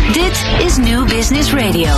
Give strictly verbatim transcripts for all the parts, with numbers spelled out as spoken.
Dit is New Business Radio.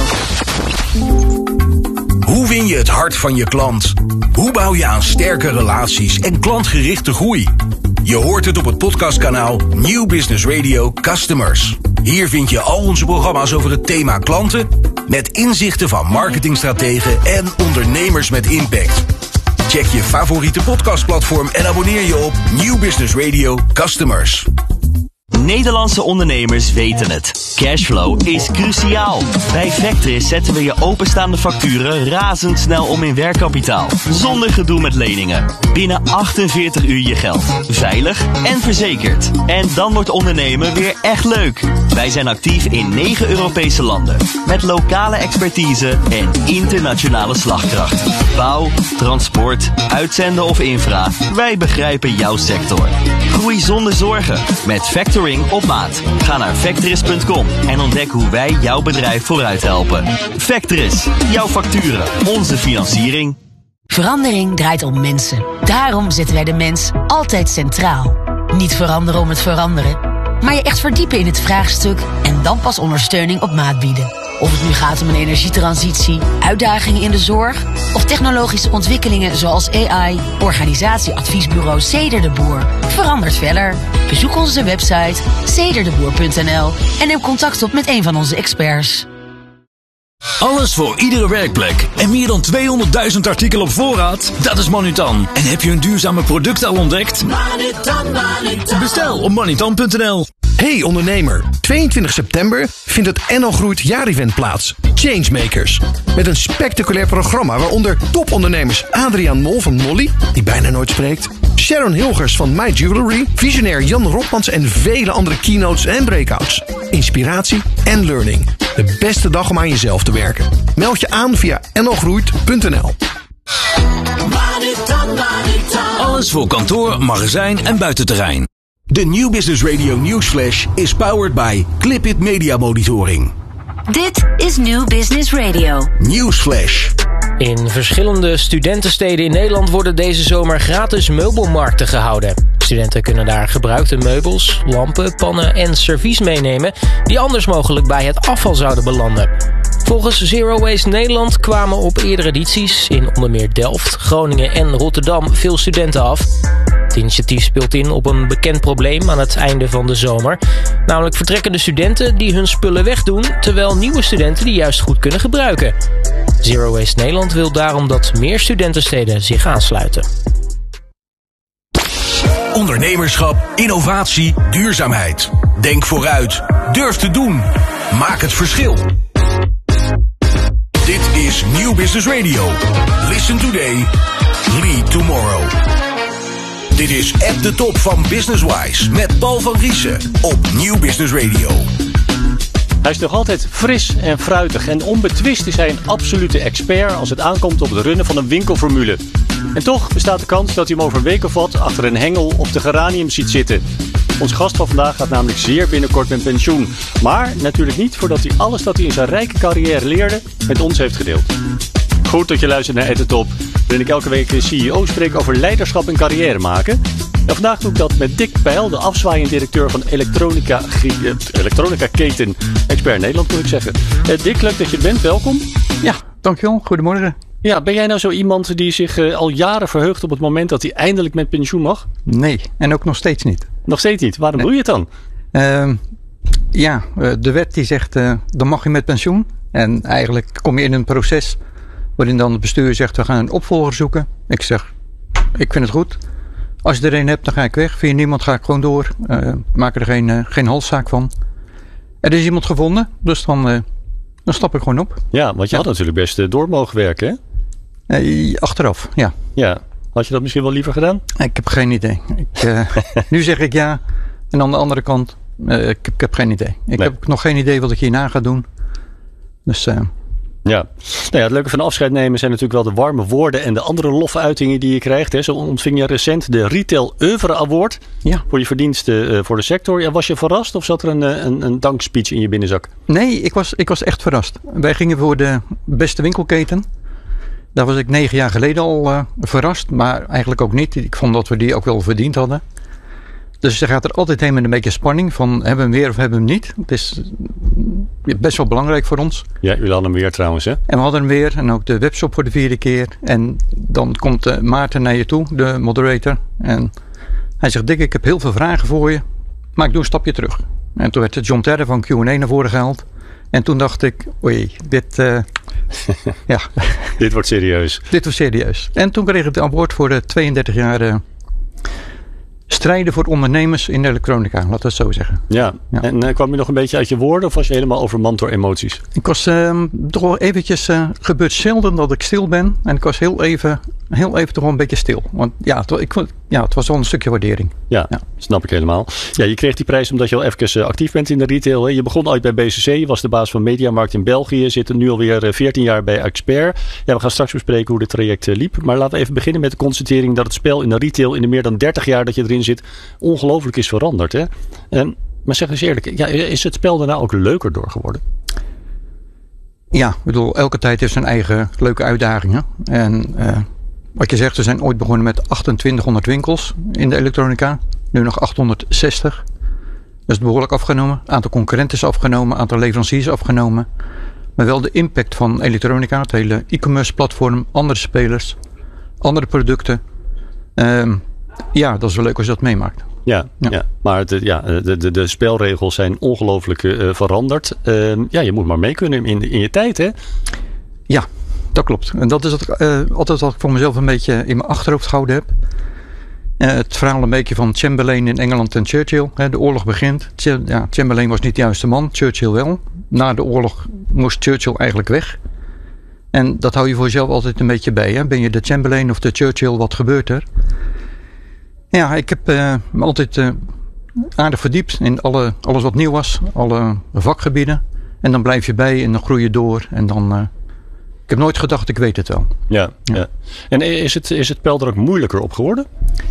Hoe win je het hart van je klant? Hoe bouw je aan sterke relaties en klantgerichte groei? Je hoort het op het podcastkanaal New Business Radio Customers. Hier vind je al onze programma's over het thema klanten, met inzichten van marketingstrategen en ondernemers met impact. Check je favoriete podcastplatform en abonneer je op New Business Radio Customers. Nederlandse ondernemers weten het. Cashflow is cruciaal. Bij Vectris zetten we je openstaande facturen razendsnel om in werkkapitaal. Zonder gedoe met leningen. Binnen achtenveertig uur je geld. Veilig en verzekerd. En dan wordt ondernemen weer echt leuk. Wij zijn actief in negen Europese landen. Met lokale expertise en internationale slagkracht. Bouw, transport, uitzenden of infra. Wij begrijpen jouw sector. Groei zonder zorgen. Met Factoring op maat. Ga naar Vectris punt com en ontdek hoe wij jouw bedrijf vooruit helpen. Vectris, jouw facturen, onze financiering. Verandering draait om mensen. Daarom zetten wij de mens altijd centraal. Niet veranderen om het veranderen, maar je echt verdiepen in het vraagstuk en dan pas ondersteuning op maat bieden. Of het nu gaat om een energietransitie, uitdagingen in de zorg of technologische ontwikkelingen zoals A I, organisatieadviesbureau Ceder de Boer verandert verder. Bezoek onze website ceder de boer punt n l en neem contact op met een van onze experts. Alles voor iedere werkplek en meer dan tweehonderdduizend artikelen op voorraad? Dat is Manutan. En heb je een duurzame product al ontdekt? Manutan, Manutan. Bestel op manutan punt n l. Hey ondernemer, tweeëntwintig september vindt het N L Groeit jaarevent plaats. Changemakers. Met een spectaculair programma waaronder topondernemers Adriaan Mol van Molly, die bijna nooit spreekt, Sharon Hilgers van My Jewelry, visionair Jan Rotmans en vele andere keynotes en breakouts. Inspiratie en learning. De beste dag om aan jezelf te werken. Meld je aan via n l groeit punt n l. Alles voor kantoor, magazijn en buitenterrein. De New Business Radio Newsflash is powered by Clipit Media Monitoring. Dit is New Business Radio. Newsflash. In verschillende studentensteden in Nederland worden deze zomer gratis meubelmarkten gehouden. Studenten kunnen daar gebruikte meubels, lampen, pannen en servies meenemen die anders mogelijk bij het afval zouden belanden. Volgens Zero Waste Nederland kwamen op eerdere edities in onder meer Delft, Groningen en Rotterdam veel studenten af. Het initiatief speelt in op een bekend probleem aan het einde van de zomer. Namelijk vertrekkende studenten die hun spullen wegdoen, terwijl nieuwe studenten die juist goed kunnen gebruiken. Zero Waste Nederland wil daarom dat meer studentensteden zich aansluiten. Ondernemerschap, innovatie, duurzaamheid. Denk vooruit. Durf te doen. Maak het verschil. Dit is New Business Radio. Listen today. Lead tomorrow. Dit is At the Top van Businesswise met Paul van Riesen op New Business Radio. Hij is nog altijd fris en fruitig en onbetwist is hij een absolute expert als het aankomt op het runnen van een winkelformule. En toch bestaat de kans dat hij hem over een week of wat achter een hengel op de geranium ziet zitten. Onze gast van vandaag gaat namelijk zeer binnenkort met pensioen. Maar natuurlijk niet voordat hij alles dat hij in zijn rijke carrière leerde met ons heeft gedeeld. Goed dat je luistert naar At the Top, waarin ik elke week een C E O spreek over leiderschap en carrière maken. En vandaag doe ik dat met Dick Peil, de afzwaaiend directeur van elektronica, elektronica keten Expert Nederland, moet ik zeggen. Uh, Dick, leuk dat je er bent. Welkom. Ja, dankjewel. Goedemorgen. Ja, ben jij nou zo iemand die zich uh, al jaren verheugt op het moment dat hij eindelijk met pensioen mag? Nee, en ook nog steeds niet. Nog steeds niet? Waarom nee. doe je het dan? Uh, ja, uh, de wet die zegt, uh, dan mag je met pensioen. En eigenlijk kom je in een proces waarin dan het bestuur zegt, we gaan een opvolger zoeken. Ik zeg, ik vind het goed. Als je er een hebt, dan ga ik weg. Vind je niemand, ga ik gewoon door. Uh, maak er geen, uh, geen halszaak van. Er is iemand gevonden, dus dan, uh, dan stap ik gewoon op. Ja, want je ja. had natuurlijk best uh, door mogen werken, hè? Uh, achteraf, ja. Ja, had je dat misschien wel liever gedaan? Ik heb geen idee. Ik, uh, nu zeg ik ja. En aan de andere kant, uh, ik, ik heb geen idee. Ik nee. heb nog geen idee wat ik hierna ga doen. Dus... Uh, Ja. Nou ja, het leuke van afscheid nemen zijn natuurlijk wel de warme woorden en de andere lofuitingen die je krijgt. Hè. Zo ontving je recent de Retail Oeuvre Award ja. voor je verdiensten uh, voor de sector. Ja, was je verrast of zat er een, een, een dankspeech in je binnenzak? Nee, ik was, ik was echt verrast. Wij gingen voor de beste winkelketen. Daar was ik negen jaar geleden al uh, verrast, maar eigenlijk ook niet. Ik vond dat we die ook wel verdiend hadden. Dus je gaat er altijd heen met een beetje spanning van hebben we hem weer of hebben we hem niet. Het is best wel belangrijk voor ons. Ja, jullie hadden hem weer trouwens, hè? En we hadden hem weer. En ook de webshop voor de vierde keer. En dan komt uh, Maarten naar je toe, de moderator. En hij zegt, Dick, ik heb heel veel vragen voor je. Maar ik doe een stapje terug. En toen werd de John Terre van Q en A naar voren gehaald. En toen dacht ik, oei, dit... Uh, ja. Dit wordt serieus. Dit wordt serieus. En toen kreeg ik het award voor de tweeëndertig jaar... Uh, strijden voor ondernemers in de elektronica, laten we het zo zeggen. Ja, ja. En uh, kwam je nog een beetje uit je woorden of was je helemaal overmand door emoties? Ik was uh, toch wel eventjes, uh, gebeurt zelden dat ik stil ben. En ik was heel even, heel even toch wel een beetje stil. Want ja, het, ik, ja, het was wel een stukje waardering. Ja, ja, snap ik helemaal. Ja, je kreeg die prijs omdat je al even uh, actief bent in de retail. Hè? Je begon ooit bij B C C, je was de baas van Mediamarkt in België. Zit er nu alweer uh, veertien jaar bij Expert. Ja, we gaan straks bespreken hoe dit traject uh, liep. Maar laten we even beginnen met de constatering dat het spel in de retail in de meer dan dertig jaar dat je erin zit ongelooflijk is veranderd. Hè? En, maar zeg eens eerlijk, ja, is het spel daarna ook leuker door geworden? Ja, ik bedoel, elke tijd heeft zijn eigen leuke uitdagingen. En uh, wat je zegt, we zijn ooit begonnen met achtentwintighonderd winkels in de elektronica. Nu nog achthonderdzestig. Dat is behoorlijk afgenomen. Aantal concurrenten is afgenomen. Aantal leveranciers is afgenomen. Maar wel de impact van elektronica, het hele e-commerce platform, andere spelers, andere producten. Um, ja, dat is wel leuk als je dat meemaakt. Ja, ja. ja. maar het, ja, de, de, de spelregels zijn ongelooflijk uh, veranderd. Uh, ja, je moet maar mee kunnen in, in je tijd, hè? Ja, dat klopt. En dat is het, uh, altijd wat ik voor mezelf een beetje in mijn achterhoofd gehouden heb. Uh, het verhaal een beetje van Chamberlain in Engeland en Churchill. Hè, de oorlog begint. Ch- ja, Chamberlain was niet de juiste man, Churchill wel. Na de oorlog moest Churchill eigenlijk weg. En dat hou je voor jezelf altijd een beetje bij. Hè? Ben je de Chamberlain of de Churchill, wat gebeurt er? Ja, ik heb uh, me altijd uh, aardig verdiept in alle, alles wat nieuw was. Alle vakgebieden. En dan blijf je bij en dan groei je door. En dan... Uh, ik heb nooit gedacht, ik weet het wel. Ja, ja. ja. En is het, is het spel er ook moeilijker op geworden?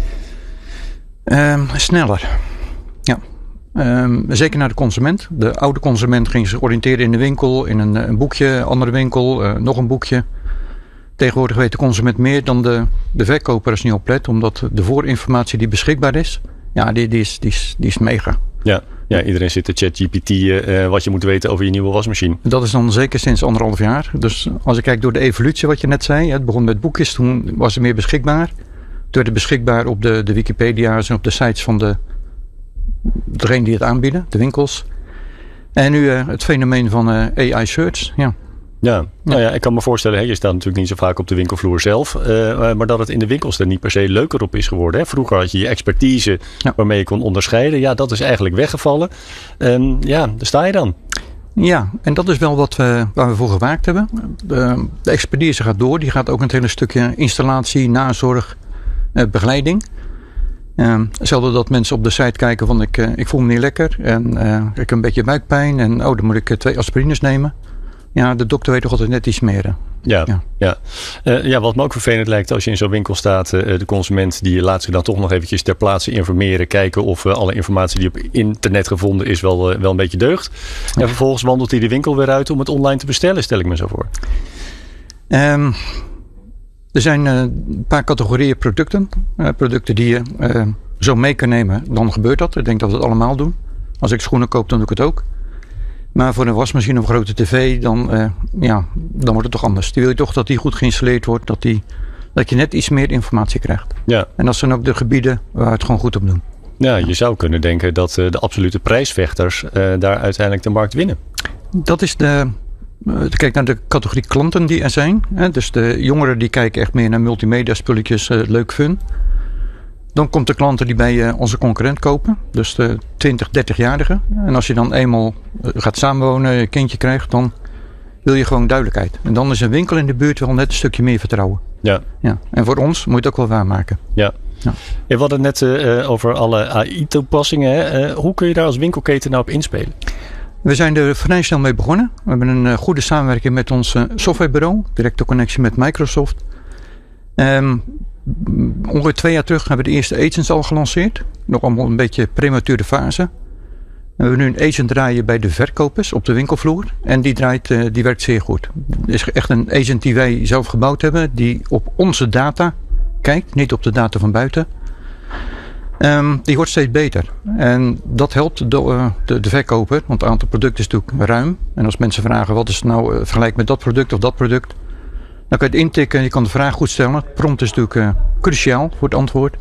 Um, sneller. Ja. Um, zeker naar de consument. De oude consument ging zich oriënteren in de winkel. In een, een boekje, andere winkel, uh, nog een boekje. Tegenwoordig weet de consument meer dan de, de verkoper als niet oplet. Omdat de voorinformatie die beschikbaar is, ja, die, die, is, die, is, die is mega. Ja, ja, iedereen zit te ChatGPT uh, wat je moet weten over je nieuwe wasmachine. Dat is dan zeker sinds anderhalf jaar. Dus als ik kijk door de evolutie wat je net zei. Het begon met boekjes, toen was het meer beschikbaar. Toen werd het beschikbaar op de, de Wikipedia's en op de sites van de, degene die het aanbieden, de winkels. En nu uh, het fenomeen van uh, A I search, ja. Ja, nou ja, ik kan me voorstellen, hè, je staat natuurlijk niet zo vaak op de winkelvloer zelf. Uh, maar dat het in de winkels er niet per se leuker op is geworden. Hè. Vroeger had je je expertise ja. waarmee je kon onderscheiden. Ja, dat is eigenlijk weggevallen. Um, ja, daar sta je dan. Ja, en dat is wel wat we, waar we voor gewaakt hebben. De, de expertise gaat door. Die gaat ook een hele stukje installatie, nazorg, uh, begeleiding. Uh, hetzelfde dat mensen op de site kijken van ik, uh, ik voel me niet lekker. En uh, ik heb een beetje buikpijn. En oh, dan moet ik uh, twee aspirines nemen. Ja, de dokter weet toch altijd net iets meer. Ja, ja. Ja. Uh, ja, wat me ook vervelend lijkt als je in zo'n winkel staat. Uh, de consument die laat zich dan toch nog eventjes ter plaatse informeren. Kijken of uh, alle informatie die op internet gevonden is wel, uh, wel een beetje deugt. Ja. En vervolgens wandelt hij de winkel weer uit om het online te bestellen, stel ik me zo voor. Um, er zijn uh, een paar categorieën producten. Uh, producten die je uh, zo mee kan nemen, dan gebeurt dat. Ik denk dat we het allemaal doen. Als ik schoenen koop, dan doe ik het ook. Maar voor een wasmachine of een grote tv, dan, uh, ja, dan wordt het toch anders. Die wil je toch dat die goed geïnstalleerd wordt. Dat, die, dat je net iets meer informatie krijgt. Ja. En dat zijn ook de gebieden waar we het gewoon goed op doen. Ja, je zou kunnen denken dat uh, de absolute prijsvechters uh, daar uiteindelijk de markt winnen. Dat is de... Uh, kijk naar de categorie klanten die er zijn. Hè. Dus de jongeren die kijken echt meer naar multimedia spulletjes, uh, leuk fun. Dan komt de klanten die bij uh, onze concurrent kopen. Dus de twintig, dertig-jarigen. En als je dan eenmaal uh, gaat samenwonen, een kindje krijgt, dan wil je gewoon duidelijkheid. En dan is een winkel in de buurt wel net een stukje meer vertrouwen. Ja. Ja. En voor ons moet je het ook wel waarmaken. Ja. Ja. We hadden het net uh, over alle A I-toepassingen. Hè? Uh, hoe kun je daar als winkelketen nou op inspelen? We zijn er vrij snel mee begonnen. We hebben een uh, goede samenwerking met ons uh, softwarebureau. Directe connectie met Microsoft. Um, ongeveer twee jaar terug hebben we de eerste agents al gelanceerd. Nog allemaal een beetje premature fase. We hebben nu een agent draaien bij de verkopers op de winkelvloer. En die, draait, uh, die werkt zeer goed. Het is echt een agent die wij zelf gebouwd hebben. Die op onze data kijkt. Niet op de data van buiten. Um, die wordt steeds beter. En dat helpt de, uh, de, de verkoper. Want het aantal producten is natuurlijk ruim. En als mensen vragen wat is het nou uh, vergelijk met dat product of dat product. Dan kan je het intikken en je kan de vraag goed stellen. Prompt is natuurlijk uh, cruciaal voor het antwoord.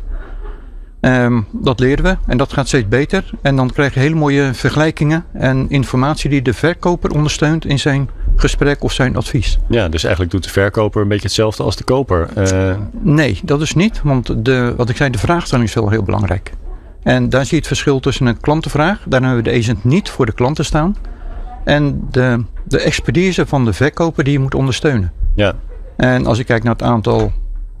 Um, dat leren we en dat gaat steeds beter. En dan krijg je hele mooie vergelijkingen en informatie die de verkoper ondersteunt in zijn gesprek of zijn advies. Ja, dus eigenlijk doet de verkoper een beetje hetzelfde als de koper. Uh... Nee, dat is niet. Want de, wat ik zei, de vraagstelling is wel heel belangrijk. En daar zie je het verschil tussen een klantenvraag. Daar hebben we de agent niet voor de klanten staan. En de, de expertise van de verkoper die je moet ondersteunen. Ja. En als ik kijk naar het aantal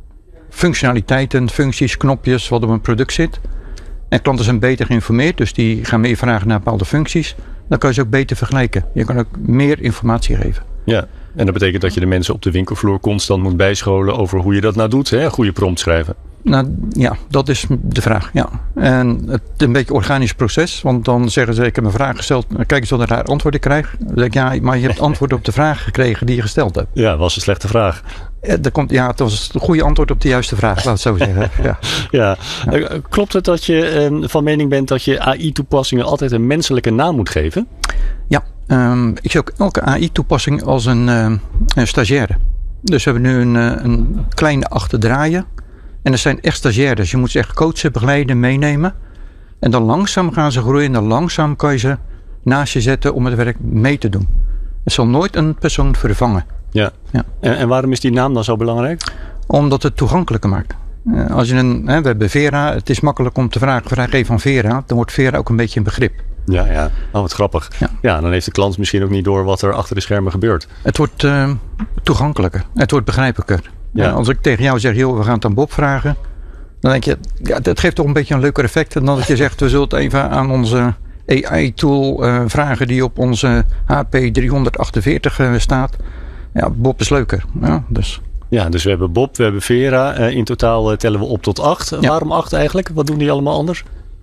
functionaliteiten, functies, knopjes wat op een product zit. En klanten zijn beter geïnformeerd, dus die gaan meer vragen naar bepaalde functies. Dan kan je ze ook beter vergelijken. Je kan ook meer informatie geven. Ja, en dat betekent dat je de mensen op de winkelvloer constant moet bijscholen over hoe je dat nou doet, hè? Goede prompt schrijven. Nou ja, dat is de vraag. Ja. En het is een beetje een organisch proces. Want dan zeggen ze, ik heb een vraag gesteld. Kijk eens wat een raar antwoord ik krijg. Dan denk ik, ja, maar je hebt antwoord op de vraag gekregen die je gesteld hebt. Ja, was een slechte vraag. Ja, er komt, ja, het was een goede antwoord op de juiste vraag, laat het zo zeggen. Ja. Ja. Ja. Klopt het dat je eh, van mening bent dat je A I-toepassingen altijd een menselijke naam moet geven? Ja, um, ik zie ook elke A I-toepassing als een, uh, een stagiaire. Dus we hebben nu een, uh, een kleine achterdraaien. En dat zijn echt stagiaires. Je moet ze echt coachen, begeleiden, meenemen. En dan langzaam gaan ze groeien. En dan langzaam kan je ze naast je zetten om het werk mee te doen. Het zal nooit een persoon vervangen. Ja. Ja. En, en waarom is die naam dan zo belangrijk? Omdat het toegankelijker maakt. Uh, als je een, hè, we hebben Vera. Het is makkelijk om te vragen. Vraag even van Vera. Dan wordt Vera ook een beetje een begrip. Ja, ja. Oh, wat grappig. Ja. Ja, dan heeft de klant misschien ook niet door wat er achter de schermen gebeurt. Het wordt uh, toegankelijker. Het wordt begrijpelijker. Ja. Ja, als ik tegen jou zeg, joh, we gaan het aan Bob vragen. Dan denk je, ja, dat geeft toch een beetje een leuker effect. Dan dat je zegt, we zullen het even aan onze A I-tool uh, vragen die op onze H P driehonderdachtenveertig uh, staat. Ja, Bob is leuker. Ja, dus. Ja, dus we hebben Bob, we hebben Vera. Uh, in totaal uh, tellen we op tot acht. Ja. Waarom acht eigenlijk? Wat doen die allemaal anders?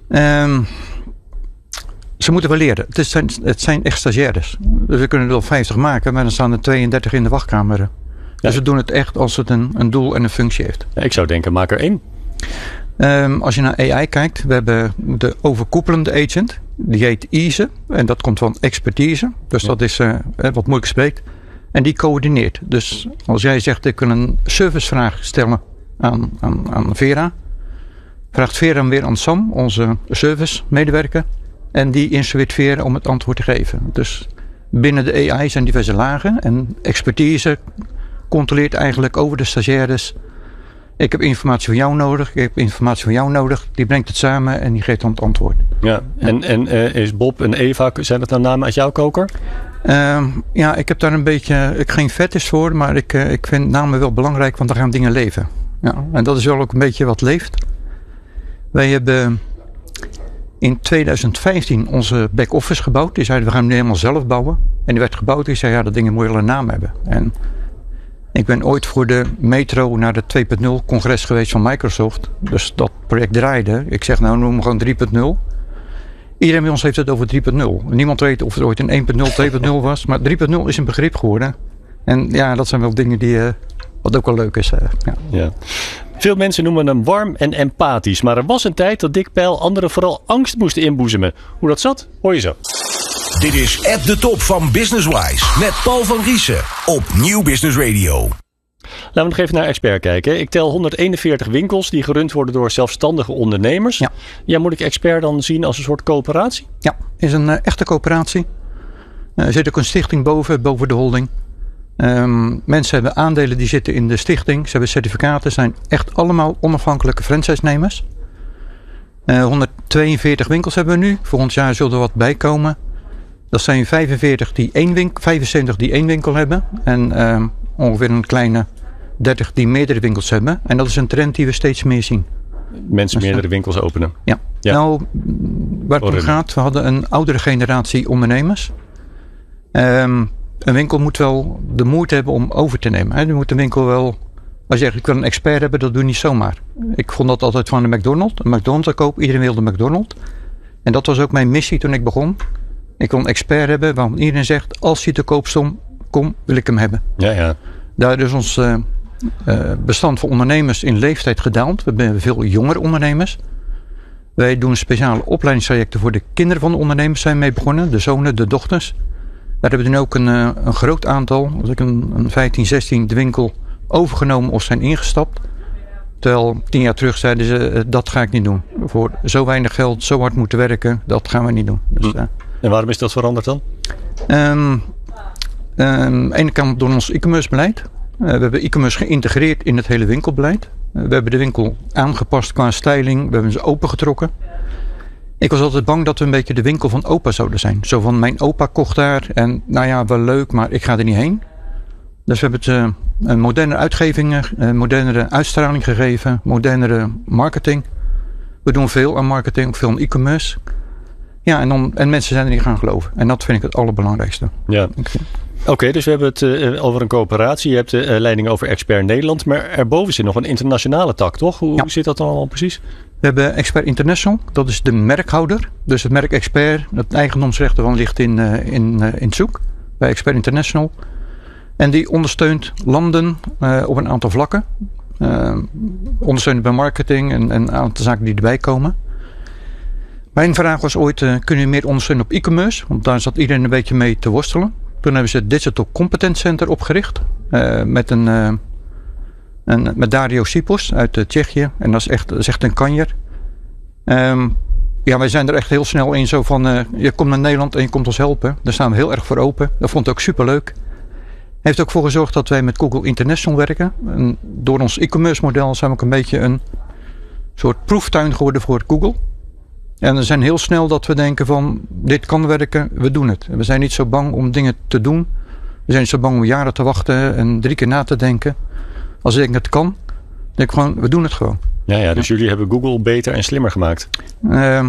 Um, Ze moeten wel leren. Het, is zijn, het zijn echt stagiaires. Dus we kunnen er wel vijftig maken, maar dan staan er tweeëndertig in de wachtkamer. Ja. Dus we doen het echt als het een, een doel en een functie heeft. Ja, ik zou denken, maak er één. Um, als je naar A I kijkt, we hebben de overkoepelende agent. Die heet Ease. En dat komt van expertise. Dus ja. dat is uh, wat moeilijk spreekt. En die coördineert. Dus als jij zegt, ik wil een servicevraag stellen aan, aan, aan Vera. Vraagt Vera hem weer aan Sam, onze service medewerker. En die instrueert Vera om het antwoord te geven. Dus binnen de A I zijn diverse lagen. En expertise controleert eigenlijk over de stagiaires. Ik heb informatie van jou nodig. Ik heb informatie van jou nodig. Die brengt het samen en die geeft dan het antwoord. Ja, en, en uh, is Bob en Eva, zijn dat dan namen uit jouw koker? Uh, ja, ik heb daar een beetje, ik geen fetish voor. Maar ik, uh, ik vind namen wel belangrijk, want dan gaan dingen leven. Ja, en dat is wel ook een beetje wat leeft. Wij hebben in tweeduizend vijftien onze back-office gebouwd. Die zeiden, we gaan hem nu helemaal zelf bouwen. En die werd gebouwd. Die zei, ja, dat ding moet wel een naam hebben. En ik ben ooit voor de Metro naar de twee punt nul congres geweest van Microsoft. Dus dat project draaide. Ik zeg, nou, noem hem gewoon drie punt nul. Iedereen bij ons heeft het over drie punt nul. Niemand weet of het ooit een één punt nul, twee punt nul was. Maar drie punt nul is een begrip geworden. En ja, dat zijn wel dingen die, uh, wat ook wel leuk is. Uh, ja. Ja. Veel mensen noemen hem warm en empathisch. Maar er was een tijd dat Dick Peil anderen vooral angst moest inboezemen. Hoe dat zat, hoor je zo. Dit is At the Top van Businesswise met Paul van Riesen op Nieuw Business Radio. Laten we nog even naar Expert kijken. Ik tel honderdeenenveertig winkels die gerund worden door zelfstandige ondernemers. Ja. Ja, moet ik Expert dan zien als een soort coöperatie? Ja, is een uh, echte coöperatie. Uh, er zit ook een stichting boven, boven de holding. Um, mensen hebben aandelen die zitten in de stichting. Ze hebben certificaten. Zijn echt allemaal onafhankelijke franchise-nemers. Uh, honderdtweeënveertig winkels hebben we nu. Volgend jaar zullen er wat bijkomen. Dat zijn vijfenveertig die één winkel, vijfenzeventig die één winkel hebben. En um, ongeveer een kleine dertig die meerdere winkels hebben. En dat is een trend die we steeds meer zien. Mensen dus, meerdere winkels openen. Ja. ja. Nou, waar het om gaat, we hadden een oudere generatie ondernemers. Um, een winkel moet wel de moeite hebben om over te nemen. Hè. Je moet een winkel wel, als je zegt, ik wil een expert hebben, dat doe je niet zomaar. Ik vond dat altijd van de McDonald's. Een McDonald's te koop, iedereen wilde McDonald's. En dat was ook mijn missie toen ik begon. Ik wil een expert hebben waarvan iedereen zegt, als je te koop stond, kom, wil ik hem hebben. Ja, ja. Daar is ons uh, uh, bestand van ondernemers in leeftijd gedaald. We hebben veel jongere ondernemers. Wij doen speciale opleidingstrajecten voor de kinderen van de ondernemers zijn mee begonnen. De zonen, de dochters. Daar hebben we nu ook een, een groot aantal. Als ik een, een vijftien, zestien de winkel overgenomen of zijn ingestapt. Terwijl tien jaar terug zeiden ze, dat ga ik niet doen. Voor zo weinig geld, zo hard moeten werken, dat gaan we niet doen. Dus, uh, en waarom is dat veranderd dan? Um, um, aan de ene kant door ons e-commerce beleid. Uh, we hebben e-commerce geïntegreerd in het hele winkelbeleid. Uh, we hebben de winkel aangepast qua styling. We hebben ze opengetrokken. Ik was altijd bang dat we een beetje de winkel van opa zouden zijn. Zo van, mijn opa kocht daar en nou ja, wel leuk, maar ik ga er niet heen. Dus we hebben het uh, een moderne uitgeving, een modernere uitstraling gegeven, modernere marketing. We doen veel aan marketing, ook veel aan e-commerce. Ja, en, dan, en mensen zijn er niet gaan geloven. En dat vind ik het allerbelangrijkste. Ja. Oké, okay, dus we hebben het uh, over een coöperatie. Je hebt de uh, leiding over Expert Nederland. Maar erboven zit nog een internationale tak, toch? Hoe, ja. hoe zit dat dan allemaal precies? We hebben Expert International. Dat is de merkhouder. Dus het merk Expert, het eigendomsrecht ervan ligt in, uh, in, uh, in Zoek. Bij Expert International. En die ondersteunt landen uh, op een aantal vlakken. Uh, ondersteunt bij marketing en, en een aantal zaken die erbij komen. Mijn vraag was ooit, uh, kunnen we meer ondersteunen op e-commerce? Want daar zat iedereen een beetje mee te worstelen. Toen hebben ze het Digital Competence Center opgericht. Uh, met, een, uh, een, met Dario Sipos uit uh, Tsjechië. En dat is echt, dat is echt een kanjer. Um, ja, wij zijn er echt heel snel in. Zo van, uh, je komt naar Nederland en je komt ons helpen. Daar staan we heel erg voor open. Dat vond ik ook superleuk. Heeft ook voor gezorgd dat wij met Google International werken. En door ons e-commerce model zijn we ook een beetje een soort proeftuin geworden voor Google. En we zijn heel snel dat we denken van, dit kan werken, we doen het. We zijn niet zo bang om dingen te doen. We zijn niet zo bang om jaren te wachten en drie keer na te denken. Als ik denk het kan, denk ik gewoon, we doen het gewoon. Ja, ja dus ja. jullie hebben Google beter en slimmer gemaakt. Uh,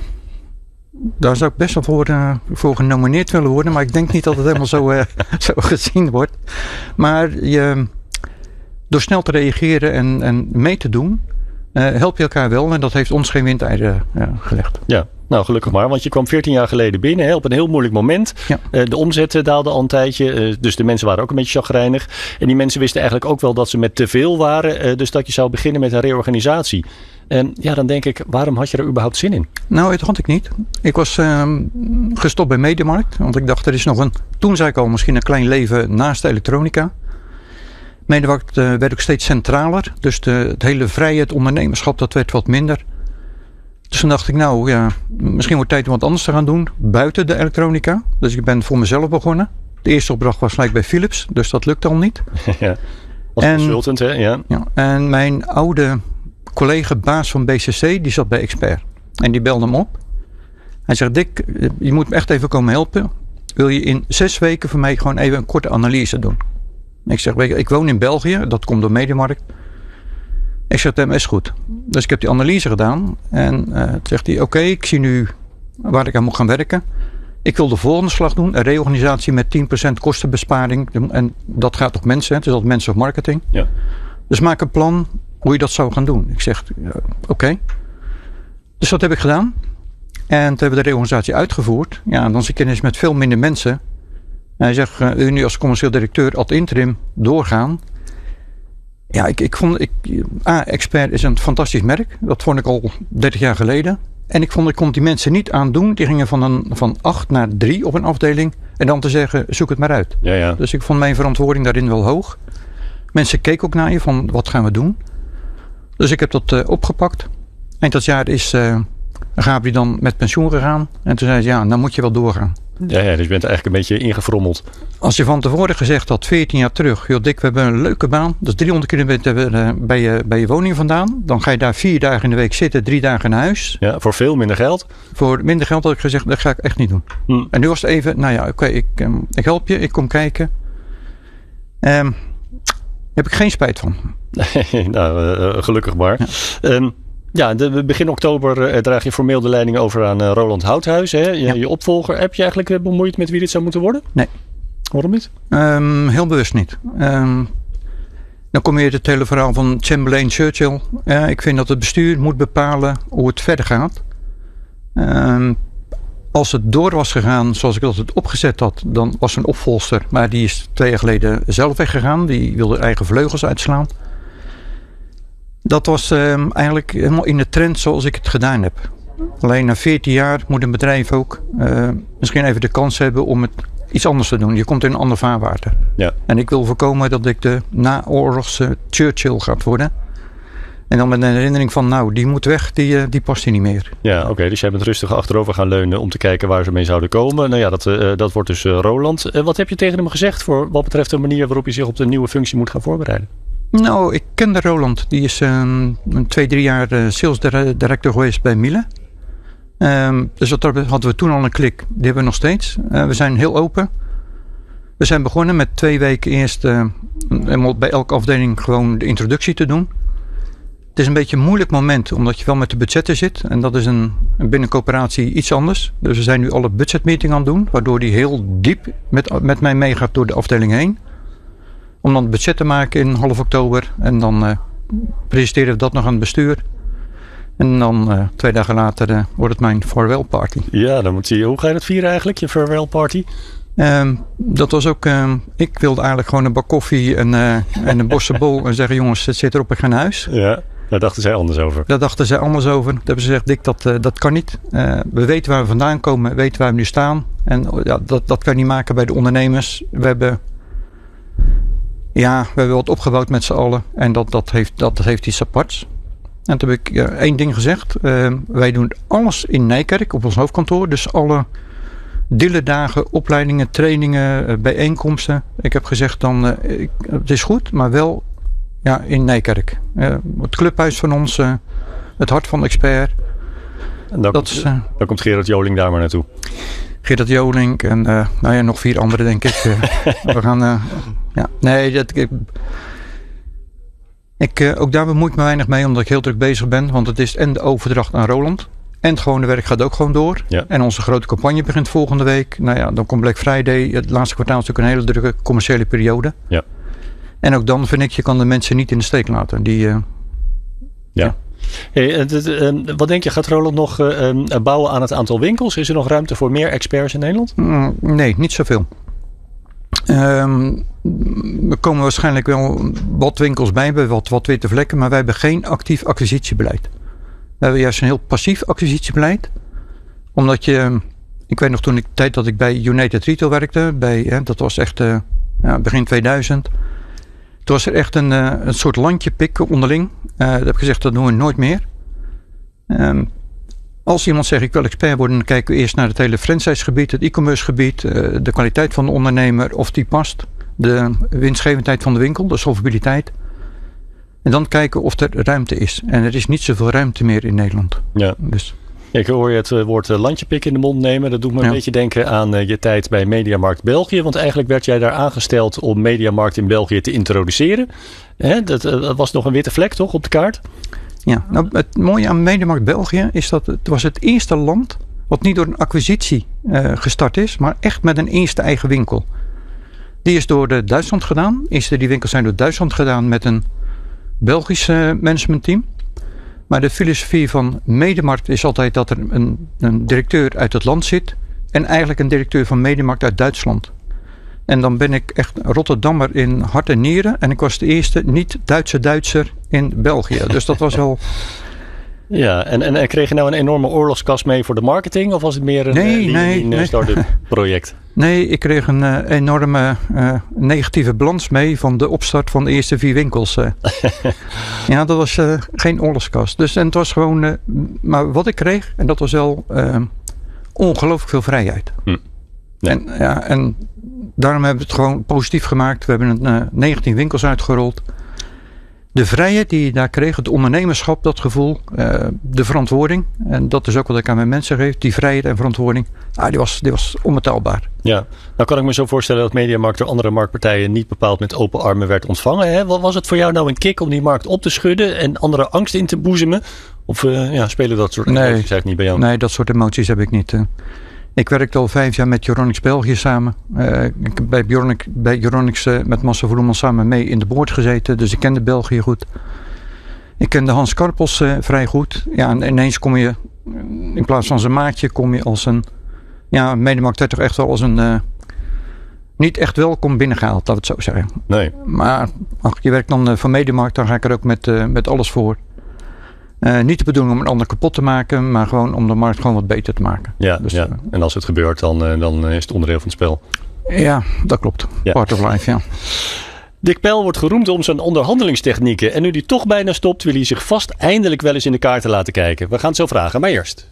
daar zou ik best wel voor, uh, voor genomineerd willen worden. Maar ik denk niet dat het helemaal zo, uh, zo gezien wordt. Maar je, door snel te reageren en, en mee te doen, Uh, help je elkaar wel en dat heeft ons geen windeieren uh, gelegd. Ja, nou gelukkig maar, want je kwam veertien jaar geleden binnen hè, op een heel moeilijk moment. Ja. Uh, de omzet daalde al een tijdje, uh, dus de mensen waren ook een beetje chagrijnig. En die mensen wisten eigenlijk ook wel dat ze met te veel waren, uh, dus dat je zou beginnen met een reorganisatie. En ja, dan denk ik, waarom had je er überhaupt zin in? Nou, dat had ik niet. Ik was uh, gestopt bij Mediamarkt, want ik dacht er is nog een, toen zei ik al, misschien een klein leven naast de elektronica. Mediamarkt uh, werd ook steeds centraler. Dus de, het hele vrije het ondernemerschap, dat werd wat minder. Dus toen dacht ik, nou ja, misschien wordt het tijd om wat anders te gaan doen. Buiten de elektronica. Dus ik ben voor mezelf begonnen. De eerste opdracht was gelijk bij Philips. Dus dat lukte al niet. Ja, als en, consultant hè? Ja. ja. En mijn oude collega, baas van B C C, die zat bij Expert. En die belde hem op. Hij zegt, Dick, je moet me echt even komen helpen. Wil je in zes weken voor mij gewoon even een korte analyse doen? Ik zeg, ik woon in België, dat komt door Mediamarkt. Ik zeg, dat is goed. Dus ik heb die analyse gedaan. En uh, toen zegt hij, oké, okay, ik zie nu waar ik aan moet gaan werken. Ik wil de volgende slag doen. Een reorganisatie met tien procent kostenbesparing. En dat gaat op mensen, het is altijd mensen of marketing. Ja. Dus maak een plan hoe je dat zou gaan doen. Ik zeg, uh, oké. Okay. Dus dat heb ik gedaan. En toen hebben we de reorganisatie uitgevoerd. Ja, en dan zit je ineens met veel minder mensen. En hij zegt, uh, u nu als commercieel directeur ad interim doorgaan. Ja, ik, ik vond, ik, A, Expert is een fantastisch merk. Dat vond ik al dertig jaar geleden. En ik vond, ik kon die mensen niet aandoen. Die gingen van, een, van acht naar drie op een afdeling. En dan te zeggen, zoek het maar uit. Ja, ja. Dus ik vond mijn verantwoording daarin wel hoog. Mensen keken ook naar je van, wat gaan we doen? Dus ik heb dat uh, opgepakt. Eind dat jaar is uh, Gabi dan met pensioen gegaan. En toen zei ze, ja, nou moet je wel doorgaan. Ja, ja, dus je bent eigenlijk een beetje ingefrommeld. Als je van tevoren gezegd had, veertien jaar terug, joh Dick, we hebben een leuke baan. Dat is driehonderd kilometer bij je, bij je woning vandaan. Dan ga je daar vier dagen in de week zitten, drie dagen naar huis. Ja, voor veel minder geld. Voor minder geld had ik gezegd, dat ga ik echt niet doen. Hm. En nu was het even, nou ja, oké, okay, ik, um, ik help je, ik kom kijken. Um, daar heb ik geen spijt van. Nee, nou, uh, gelukkig maar. Ja. Um, Ja, de, begin oktober uh, draag je formeel de leiding over aan uh, Roland Houthuis, hè? Je, ja. je opvolger. Heb je eigenlijk uh, bemoeid met wie dit zou moeten worden? Nee. Waarom niet? Um, heel bewust niet. Um, dan kom je het hele verhaal van Chamberlain Churchill. Uh, ik vind dat het bestuur moet bepalen hoe het verder gaat. Um, als het door was gegaan zoals ik dat het opgezet had, dan was een opvolster. Maar die is twee jaar geleden zelf weggegaan. Die wilde eigen vleugels uitslaan. Dat was uh, eigenlijk helemaal in de trend zoals ik het gedaan heb. Alleen na veertien jaar moet een bedrijf ook uh, misschien even de kans hebben om het iets anders te doen. Je komt in een ander vaarwater. Ja. En ik wil voorkomen dat ik de naoorlogse Churchill gaat worden. En dan met een herinnering van, nou, die moet weg, die, uh, die past hier niet meer. Ja, oké. Okay, dus jij bent rustig achterover gaan leunen om te kijken waar ze mee zouden komen. Nou ja, dat, uh, dat wordt dus uh, Roland. Uh, wat heb je tegen hem gezegd voor wat betreft de manier waarop je zich op de nieuwe functie moet gaan voorbereiden? Nou, ik kende Roland. Die is um, een twee, drie jaar uh, sales director geweest bij Miele. Um, dus dat hadden we toen al een klik. Die hebben we nog steeds. Uh, we zijn heel open. We zijn begonnen met twee weken eerst uh, bij elke afdeling gewoon de introductie te doen. Het is een beetje een moeilijk moment, omdat je wel met de budgetten zit. En dat is een, binnen coöperatie iets anders. Dus we zijn nu alle budgetmeeting aan het doen. Waardoor die heel diep met, met mij meegaat door de afdeling heen. Om dan het budget te maken in half oktober. En dan uh, presenteren we dat nog aan het bestuur. En dan uh, twee dagen later uh, wordt het mijn farewell party. Ja, dan moet je. Hoe ga je dat vieren eigenlijk, je farewell party? Um, dat was ook, um, ik wilde eigenlijk gewoon een bak koffie en, uh, en een bossenbol. En zeggen, jongens, het zit erop, ik ga naar huis. Ja, daar dachten zij anders over. Daar dachten zij anders over. Toen hebben ze gezegd, Dick, dat, uh, dat kan niet. Uh, we weten waar we vandaan komen, weten waar we nu staan. En ja, dat, dat kan je niet maken bij de ondernemers. We hebben, ja, we hebben wat opgebouwd met z'n allen. En dat, dat, heeft, dat, dat heeft iets aparts. En toen heb ik uh, één ding gezegd. Uh, wij doen alles in Nijkerk op ons hoofdkantoor. Dus alle dealerdagen, opleidingen, trainingen, uh, bijeenkomsten. Ik heb gezegd dan, uh, ik, het is goed, maar wel ja, in Nijkerk. Uh, het clubhuis van ons, uh, het hart van de expert. En dan, dat komt, is, uh, dan komt Gerard Joling daar maar naartoe. Gerard Joling en uh, nou ja, nog vier anderen denk ik. Uh, we gaan, uh, ja, nee, dat... Ik, Ik, uh, ook daar bemoei ik me weinig mee, omdat ik heel druk bezig ben. Want het is en de overdracht aan Roland. En het gewone werk gaat ook gewoon door. Ja. En onze grote campagne begint volgende week. Nou ja, dan komt Black Friday. Het laatste kwartaal is natuurlijk een hele drukke commerciële periode. Ja. En ook dan vind ik, je kan de mensen niet in de steek laten. Die, uh, ja. ja. Hey, uh, uh, uh, wat denk je, gaat Roland nog uh, uh, bouwen aan het aantal winkels? Is er nog ruimte voor meer experts in Nederland? Mm, nee, niet zoveel. Um, er komen waarschijnlijk wel wat winkels bij, bij wat, wat witte vlekken, maar wij hebben geen actief acquisitiebeleid. We hebben juist een heel passief acquisitiebeleid. Omdat je, ik weet nog toen ik de tijd dat ik bij United Retail werkte, bij, hè, dat was echt uh, ja, begin tweeduizend. Toen was er echt een, uh, een soort landje pikken onderling. Uh, dat heb ik gezegd, dat doen we nooit meer. Um, Als iemand zegt ik wil expert worden, dan kijken we eerst naar het hele franchisegebied, het e-commerce gebied, de kwaliteit van de ondernemer, of die past, de winstgevendheid van de winkel, de solvabiliteit. En dan kijken of er ruimte is. En er is niet zoveel ruimte meer in Nederland. Ja. Dus. Ja, ik hoor je het woord landjepik in de mond nemen. Dat doet me een ja. beetje denken aan uh, je tijd bij Mediamarkt België. Want eigenlijk werd jij daar aangesteld om Mediamarkt in België te introduceren. Hè, dat, uh, dat was nog een witte vlek toch op de kaart? Ja, nou, het mooie aan Mediamarkt België is dat het was het eerste land wat niet door een acquisitie uh, gestart is, maar echt met een eerste eigen winkel. Die is door de Duitsland gedaan. Eerste die winkels zijn door Duitsland gedaan met een Belgisch uh, managementteam. Maar de filosofie van Mediamarkt is altijd dat er een, een directeur uit het land zit en eigenlijk een directeur van Mediamarkt uit Duitsland. En dan ben ik echt Rotterdammer in hart en nieren. En ik was de eerste niet-Duitse Duitser in België. Dus dat was wel... Ja, en, en kreeg je nou een enorme oorlogskas mee voor de marketing? Of was het meer een nee, uh, nee, nee. start-up project? Nee, ik kreeg een uh, enorme uh, negatieve balans mee van de opstart van de eerste vier winkels. Uh. Ja, dat was uh, geen oorlogskas. Dus en het was gewoon... Uh, maar wat ik kreeg, en dat was wel uh, ongelooflijk veel vrijheid. Hm. Nee. En, ja, en daarom hebben we het gewoon positief gemaakt. We hebben uh, negentien winkels uitgerold. De vrijheid die je daar kreeg, het ondernemerschap, dat gevoel, uh, de verantwoording. En dat is ook wat ik aan mijn mensen geef. Die vrijheid en verantwoording, ah, die, was, die was onbetaalbaar. Ja, nou kan ik me zo voorstellen dat Mediamarkt door andere marktpartijen niet bepaald met open armen werd ontvangen. Hè? Wat was het voor jou nou een kick om die markt op te schudden en andere angst in te boezemen? Of uh, ja, spelen dat soort emoties nee, eigenlijk niet bij jou? Nee, dat soort emoties heb ik niet. Uh. Ik werkte al vijf jaar met Euronics België samen. Uh, ik heb bij Euronics, bij Euronics uh, met Massa Vroeman samen mee in de board gezeten. Dus ik kende België goed. Ik kende Hans Karpels uh, vrij goed. Ja, en ineens kom je, in plaats van zijn maatje, kom je als een... Ja, Mediamarkt werd toch echt wel als een... Uh, niet echt welkom binnengehaald, dat we het zo zeggen. Nee. Maar ach, je werkt dan uh, voor Mediamarkt, dan ga ik er ook met, uh, met alles voor. Uh, niet de bedoeling om een ander kapot te maken, maar gewoon om de markt gewoon wat beter te maken. Ja, dus, ja. Uh, en als het gebeurt, dan, uh, dan is het onderdeel van het spel. Ja, dat klopt. Ja. Part of life, ja. Dick Pel wordt geroemd om zijn onderhandelingstechnieken. En nu die toch bijna stopt, wil hij zich vast eindelijk wel eens in de kaarten laten kijken. We gaan het zo vragen, maar eerst.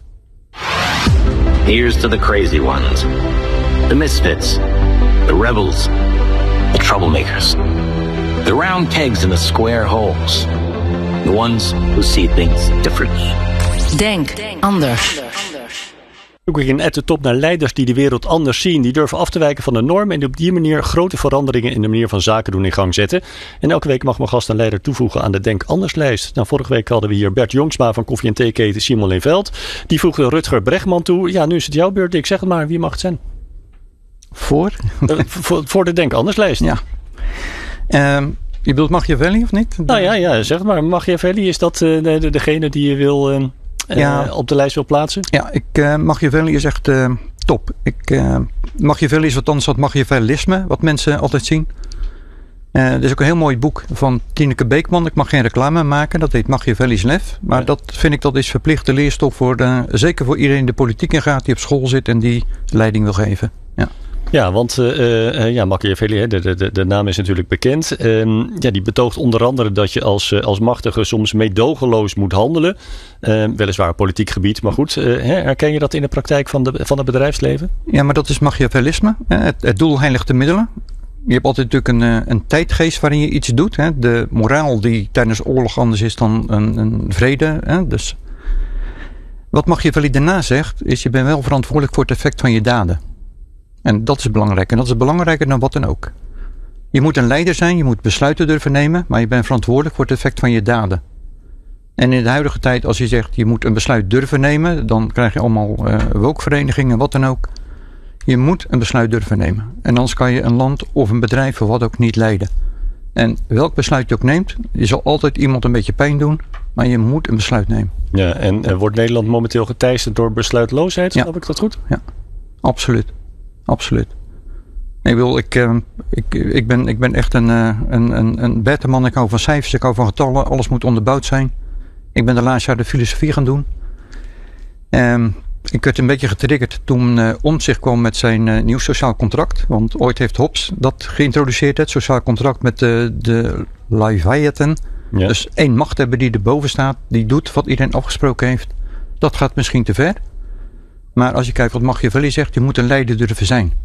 Here's to the crazy ones. The misfits. The rebels. The troublemakers. The round pegs in the square holes. The ones who see things differently. Denk anders. Zoek ik in at the top naar leiders die de wereld anders zien. Die durven af te wijken van de norm en op die manier grote veranderingen in de manier van zaken doen in gang zetten. En elke week mag mijn gast een leider toevoegen aan de Denk Anders lijst. Nou, vorige week hadden we hier Bert Jongsma van koffie- en theeketen Simon Leenveld. Die voegde Rutger Bregman toe. Ja, nu is het jouw beurt. Ik zeg het maar, wie mag het zijn? Voor? Uh, voor, voor de Denk Anders lijst. Ja. Um, je bedoelt Machiavelli of niet? Nou ja, ja zeg maar. Machiavelli, is dat uh, de, de, degene die je wil... Uh, Ja, uh, op de lijst wil plaatsen? Ja, ik, uh, Machiavelli is echt uh, top. Ik, uh, Machiavelli is wat anders dan Machiavellisme, wat mensen altijd zien. Uh, er is ook een heel mooi boek van Tineke Beekman. Ik mag geen reclame maken, dat heet Machiavelli's Lef. Maar ja. dat vind ik dat is verplichte leerstof voor de, zeker voor iedereen die de politiek in gaat, die op school zit en die leiding wil geven. Ja. Ja, want uh, uh, ja, Machiavelli, de, de, de naam is natuurlijk bekend. Um, ja, die betoogt onder andere dat je als, uh, als machtige soms meedogenloos moet handelen. Uh, weliswaar op politiek gebied, maar goed. Uh, herken je dat in de praktijk van, de, van het bedrijfsleven? Ja, maar dat is Machiavellisme. Het, het doel heiligt de middelen. Je hebt altijd natuurlijk een, een tijdgeest waarin je iets doet. Hè. De moraal die tijdens oorlog anders is dan een, een vrede. Hè. Dus wat Machiavelli daarna zegt, is je bent wel verantwoordelijk voor het effect van je daden. En dat is belangrijk. En dat is belangrijker dan wat dan ook. Je moet een leider zijn, je moet besluiten durven nemen, maar je bent verantwoordelijk voor het effect van je daden. En in de huidige tijd, als je zegt je moet een besluit durven nemen, dan krijg je allemaal uh, woke-verenigingen, wat dan ook. Je moet een besluit durven nemen. En anders kan je een land of een bedrijf of wat ook niet leiden. En welk besluit je ook neemt, je zal altijd iemand een beetje pijn doen, maar je moet een besluit nemen. Ja, en uh, wordt Nederland momenteel geteisterd door besluitloosheid? Snap ja. ik dat goed? Ja, absoluut. Absoluut. Ik wil, ik, uh, ik, ik, ben, ik ben echt een, uh, een, een, een betterman. Ik hou van cijfers, ik hou van getallen. Alles moet onderbouwd zijn. Ik ben de laatste jaar de filosofie gaan doen. Um, ik werd een beetje getriggerd toen uh, Omtzigt kwam met zijn uh, nieuw sociaal contract. Want ooit heeft Hobbes dat geïntroduceerd, het sociaal contract met de, de Leviathan. Ja. Dus één machthebber die erboven staat, die doet wat iedereen afgesproken heeft. Dat gaat misschien te ver. Maar als je kijkt wat Machiavelli zegt, je moet een leider durven zijn.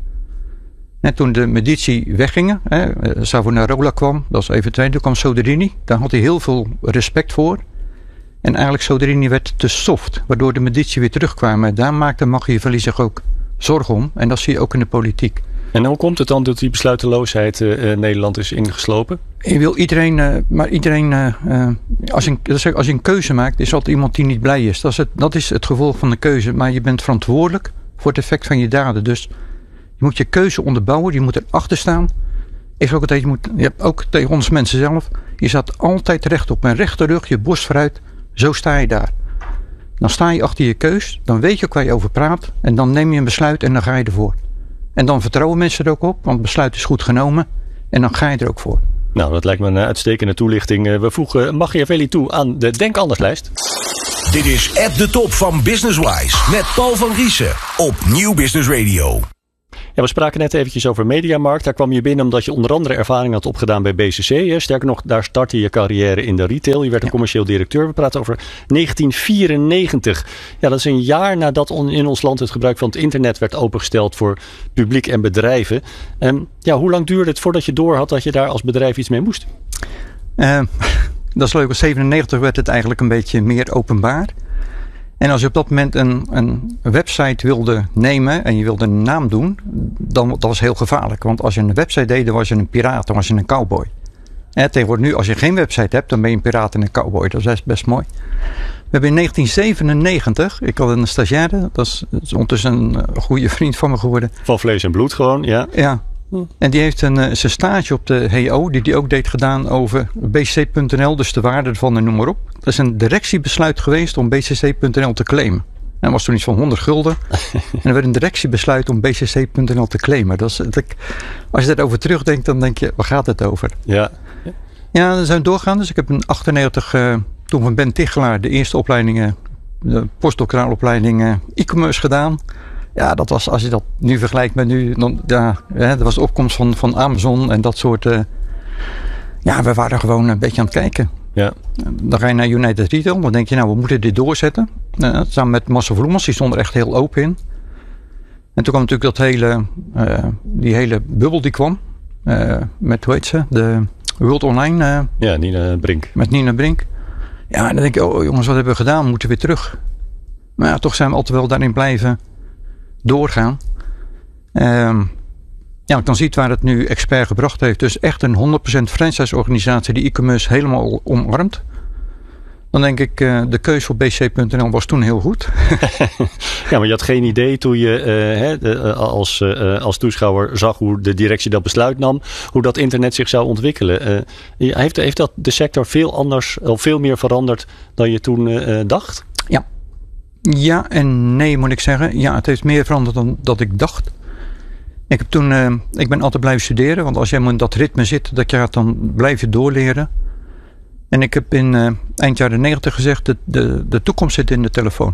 Net toen de Medici weggingen, hè, Savonarola kwam, dat was even twee, toen kwam Soderini. Daar had hij heel veel respect voor. En eigenlijk Soderini werd te soft, waardoor de Medici weer terugkwamen. Daar maakte Machiavelli zich ook zorgen om. En dat zie je ook in de politiek. En hoe komt het dan dat die besluiteloosheid uh, Nederland is ingeslopen? Je wil iedereen, uh, maar iedereen, uh, uh, als, je, als je een keuze maakt, is altijd iemand die niet blij is. Dat is, het, dat is het gevolg van de keuze. Maar je bent verantwoordelijk voor het effect van je daden. Dus je moet je keuze onderbouwen, je moet erachter staan. Ik ook altijd, je, moet, je hebt ook tegen ons mensen zelf, je staat altijd rechtop. Met rechte rug, je borst vooruit, zo sta je daar. Dan sta je achter je keus, dan weet je ook waar je over praat. En dan neem je een besluit en dan ga je ervoor. En dan vertrouwen mensen er ook op, want het besluit is goed genomen. En dan ga je er ook voor. Nou, dat lijkt me een uitstekende toelichting. We voegen Machiavelli toe aan de Denk Anders lijst. Dit is At the Top van Businesswise met Paul van Riesen op Nieuw Business Radio. Ja, we spraken net eventjes over Mediamarkt. Daar kwam je binnen omdat je onder andere ervaring had opgedaan bij B C C. Hè? Sterker nog, daar startte je carrière in de retail. Je werd een commercieel directeur. We praten over negentien vierennegentig. Ja, dat is een jaar nadat on, in ons land het gebruik van het internet werd opengesteld voor publiek en bedrijven. Um, ja, hoe lang duurde het voordat je doorhad dat je daar als bedrijf iets mee moest? Uh, dat is leuk. In zevenennegentig werd het eigenlijk een beetje meer openbaar. En als je op dat moment een, een website wilde nemen en je wilde een naam doen, dan dat was heel gevaarlijk. Want als je een website deed, dan was je een piraat, dan was je een cowboy. En tegenwoordig nu, als je geen website hebt, dan ben je een piraat en een cowboy. Dat is best, best mooi. We hebben in negentien zevenennegentig, ik had een stagiaire, dat is, dat is ondertussen een goede vriend van me geworden. Van vlees en bloed gewoon, ja. Ja. En die heeft een, zijn stage op de H O, die hij ook deed gedaan over B C C punt N L, dus de waarde ervan en noem maar op. Dat is een directiebesluit geweest om B C C punt N L te claimen. dat was toen iets van honderd gulden. En er werd een directiebesluit om b c c punt n l te claimen. Dat is, dat ik, als je daarover terugdenkt, dan denk je, waar gaat het over? Ja. Ja, we zijn doorgaan. Dus ik heb in achtennegentig, uh, toen van Ben Tichelaar, de eerste opleidingen, de postdoctorale opleidingen e-commerce gedaan. Ja, dat was, als je dat nu vergelijkt met nu, dan, ja, hè, dat was de opkomst van, van Amazon en dat soort. Uh, ja, we waren gewoon een beetje aan het kijken. Ja. Dan ga je naar United Retail, dan denk je, nou, we moeten dit doorzetten. Uh, samen met Marcel Vloemans, die stond er echt heel open in. En toen kwam natuurlijk dat hele, uh, die hele bubbel die kwam. Uh, met, hoe heet ze, de World Online. Uh, ja, Nina Brink. Met Nina Brink. Ja, en dan denk je, oh jongens, wat hebben we gedaan? We moeten weer terug. Maar ja, toch zijn we altijd wel daarin blijven doorgaan. Um, ja, als ik dan ziet waar het nu Expert gebracht heeft. Dus echt een honderd procent franchise-organisatie die e-commerce helemaal omarmt. Dan denk ik, uh, de keuze voor b c punt n l was toen heel goed. Ja, maar je had geen idee toen je uh, hè, de, uh, als, uh, als toeschouwer zag hoe de directie dat besluit nam. Hoe dat internet zich zou ontwikkelen. Uh, heeft, heeft dat de sector veel anders, of veel meer veranderd dan je toen uh, dacht? Ja. Ja en nee, moet ik zeggen. Ja, het heeft meer veranderd dan dat ik dacht. Ik heb toen, uh, ik ben altijd blijven studeren. Want als jij in dat ritme zit, dat je gaat, dan blijf je doorleren. En ik heb in uh, eind jaren negentig gezegd, de, de, de toekomst zit in de telefoon.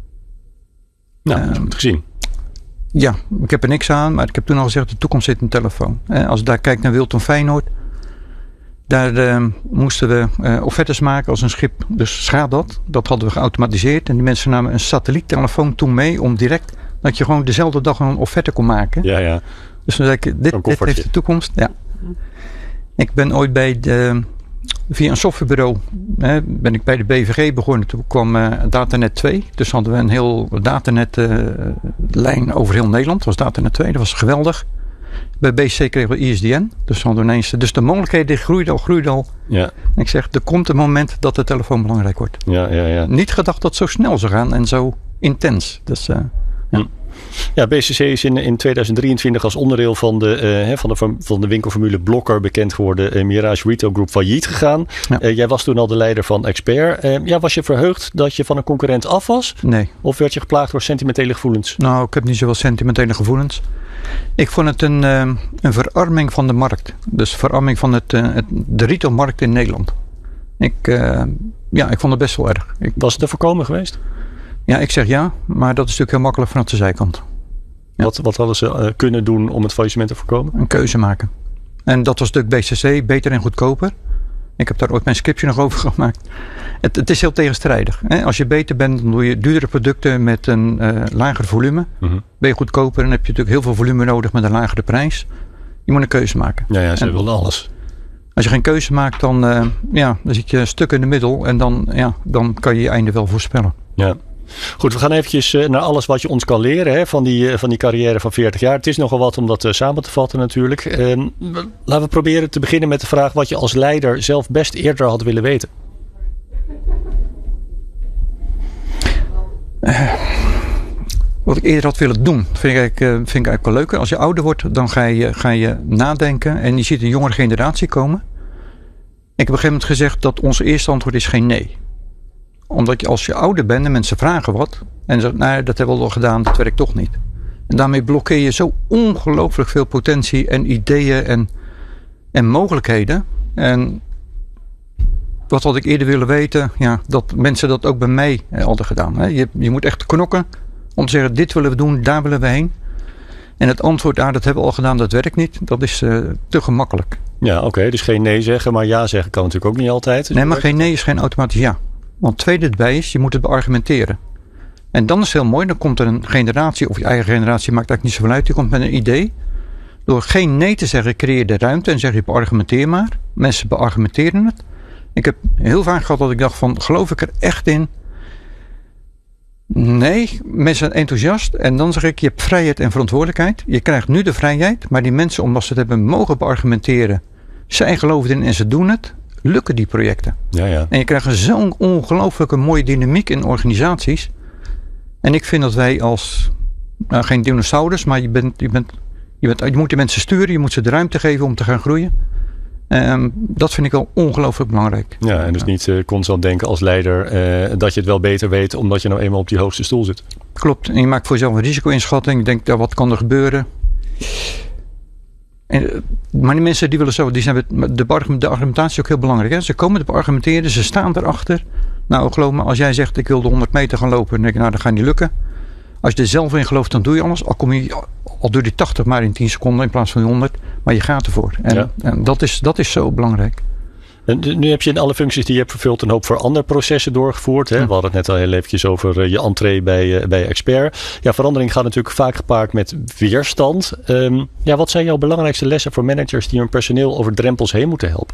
Nou, uh, goed gezien. Ja, ik heb er niks aan, maar ik heb toen al gezegd, de toekomst zit in de telefoon. Uh, als ik daar kijk naar Wilton Feyenoord, daar uh, moesten we uh, offertes maken als een schip. Dus schaat dat. Dat hadden we geautomatiseerd. En die mensen namen een satelliettelefoon toen mee om direct, dat je gewoon dezelfde dag een offerte kon maken. Ja, ja. Dus dan zei ik, dit, dit heeft de toekomst. Ja. Ik ben ooit bij de, via een softwarebureau, hè, ben ik bij de B V G begonnen. Toen kwam uh, Datanet twee. Dus hadden we een heel Datanet uh, lijn over heel Nederland. Dat was Datanet twee. Dat was geweldig. Bij B C C kregen we I S D N. Dus, hadden we ineens, dus de mogelijkheden groeiden al, groeiden al. Ja. En ik zeg, er komt een moment dat de telefoon belangrijk wordt. Ja, ja, ja. Niet gedacht dat het zo snel zou gaan en zo intens. Dus, uh, ja. Hm. Ja, B C C is in, in tweeduizend drieëntwintig als onderdeel van de, uh, van de, van de winkelformule Blokker bekend geworden. Uh, Mirage Retail Group failliet gegaan. Ja. Uh, jij was toen al de leider van Expert. Uh, ja, was je verheugd dat je van een concurrent af was? Nee. Of werd je geplaagd door sentimentele gevoelens? Nou, ik heb niet zoveel sentimentele gevoelens. Ik vond het een, uh, een verarming van de markt. Dus verarming van het, uh, het, de retailmarkt in Nederland. Ik, uh, ja, ik vond het best wel erg. Ik, was het te voorkomen geweest? Ja, ik zeg ja, maar dat is natuurlijk heel makkelijk vanaf de zijkant. Ja. Wat, wat hadden ze uh, kunnen doen om het faillissement te voorkomen? Een keuze maken. En dat was natuurlijk B C C, beter en goedkoper. Ik heb daar ooit mijn scriptje nog over gemaakt. Het, het is heel tegenstrijdig. Hè? Als je beter bent, dan doe je duurdere producten met een uh, lager volume. Mm-hmm. Ben je goedkoper, dan heb je natuurlijk heel veel volume nodig met een lagere prijs. Je moet een keuze maken. Ja, ja ze en, wilden alles. Als je geen keuze maakt, dan, uh, ja, dan zit je een stuk in de middel. En dan, ja, dan kan je je einde wel voorspellen. Ja. Goed, we gaan eventjes naar alles wat je ons kan leren hè, van, die, van die carrière van veertig jaar. Het is nogal wat om dat uh, samen te vatten natuurlijk. Uh, laten we proberen te beginnen met de vraag wat je als leider zelf best eerder had willen weten. Uh, wat ik eerder had willen doen, vind ik, eigenlijk, uh, vind ik eigenlijk wel leuker. Als je ouder wordt, dan ga je, ga je nadenken en je ziet een jongere generatie komen. Ik heb op een gegeven moment gezegd dat ons eerste antwoord is geen nee. Omdat je als je ouder bent en mensen vragen wat. En zeggen, nou dat hebben we al gedaan, dat werkt toch niet. En daarmee blokkeer je zo ongelooflijk veel potentie en ideeën en, en mogelijkheden. En wat had ik eerder willen weten, ja, dat mensen dat ook bij mij hadden gedaan. Hè. Je, je moet echt knokken om te zeggen, dit willen we doen, daar willen we heen. En het antwoord, ah, dat hebben we al gedaan, dat werkt niet. Dat is uh, te gemakkelijk. Ja, oké, okay, dus geen nee zeggen, maar ja zeggen kan natuurlijk ook niet altijd. Nee, maar geen nee is geen automatisch ja. Want het tweede erbij is, je moet het beargumenteren. En dan is het heel mooi, dan komt er een generatie, of je eigen generatie maakt eigenlijk niet zoveel uit, die komt met een idee. Door geen nee te zeggen, creëer je de ruimte en zeg je beargumenteer maar. Mensen beargumenteren het. Ik heb heel vaak gehad dat ik dacht van, geloof ik er echt in? Nee, mensen zijn enthousiast. En dan zeg ik, je hebt vrijheid en verantwoordelijkheid. Je krijgt nu de vrijheid, maar die mensen, omdat ze het hebben mogen beargumenteren, zij geloven erin en ze doen het, lukken die projecten. Ja, ja. En je krijgt zo'n ongelooflijke mooie dynamiek in organisaties. En ik vind dat wij als, nou, geen dinosaurus, maar je, bent, je, bent, je, bent, je moet de mensen sturen, je moet ze de ruimte geven om te gaan groeien. Um, dat vind ik wel ongelooflijk belangrijk. Ja, en dus niet uh, constant denken als leider uh, dat je het wel beter weet omdat je nou eenmaal op die hoogste stoel zit. Klopt. En je maakt voor jezelf een risico-inschatting. Je denkt, ja, wat kan er gebeuren? En, maar die mensen die willen zo, die zijn de, de argumentatie is ook heel belangrijk. Hè? Ze komen te argumenteren, ze staan erachter. Nou, geloof me, als jij zegt ik wil de honderd meter gaan lopen, dan denk ik, nou, dat gaat niet lukken. Als je er zelf in gelooft, dan doe je alles. Al kom je, al doe je tachtig maar in tien seconden in plaats van honderd. Maar je gaat ervoor. En, ja. en dat, is, dat is zo belangrijk. En nu heb je in alle functies die je hebt vervuld een hoop veranderprocessen doorgevoerd. Hè? We hadden het net al heel eventjes over uh, je entree bij, uh, bij Expert. Ja, verandering gaat natuurlijk vaak gepaard met weerstand. Um, ja, wat zijn jouw belangrijkste lessen voor managers die hun personeel over drempels heen moeten helpen?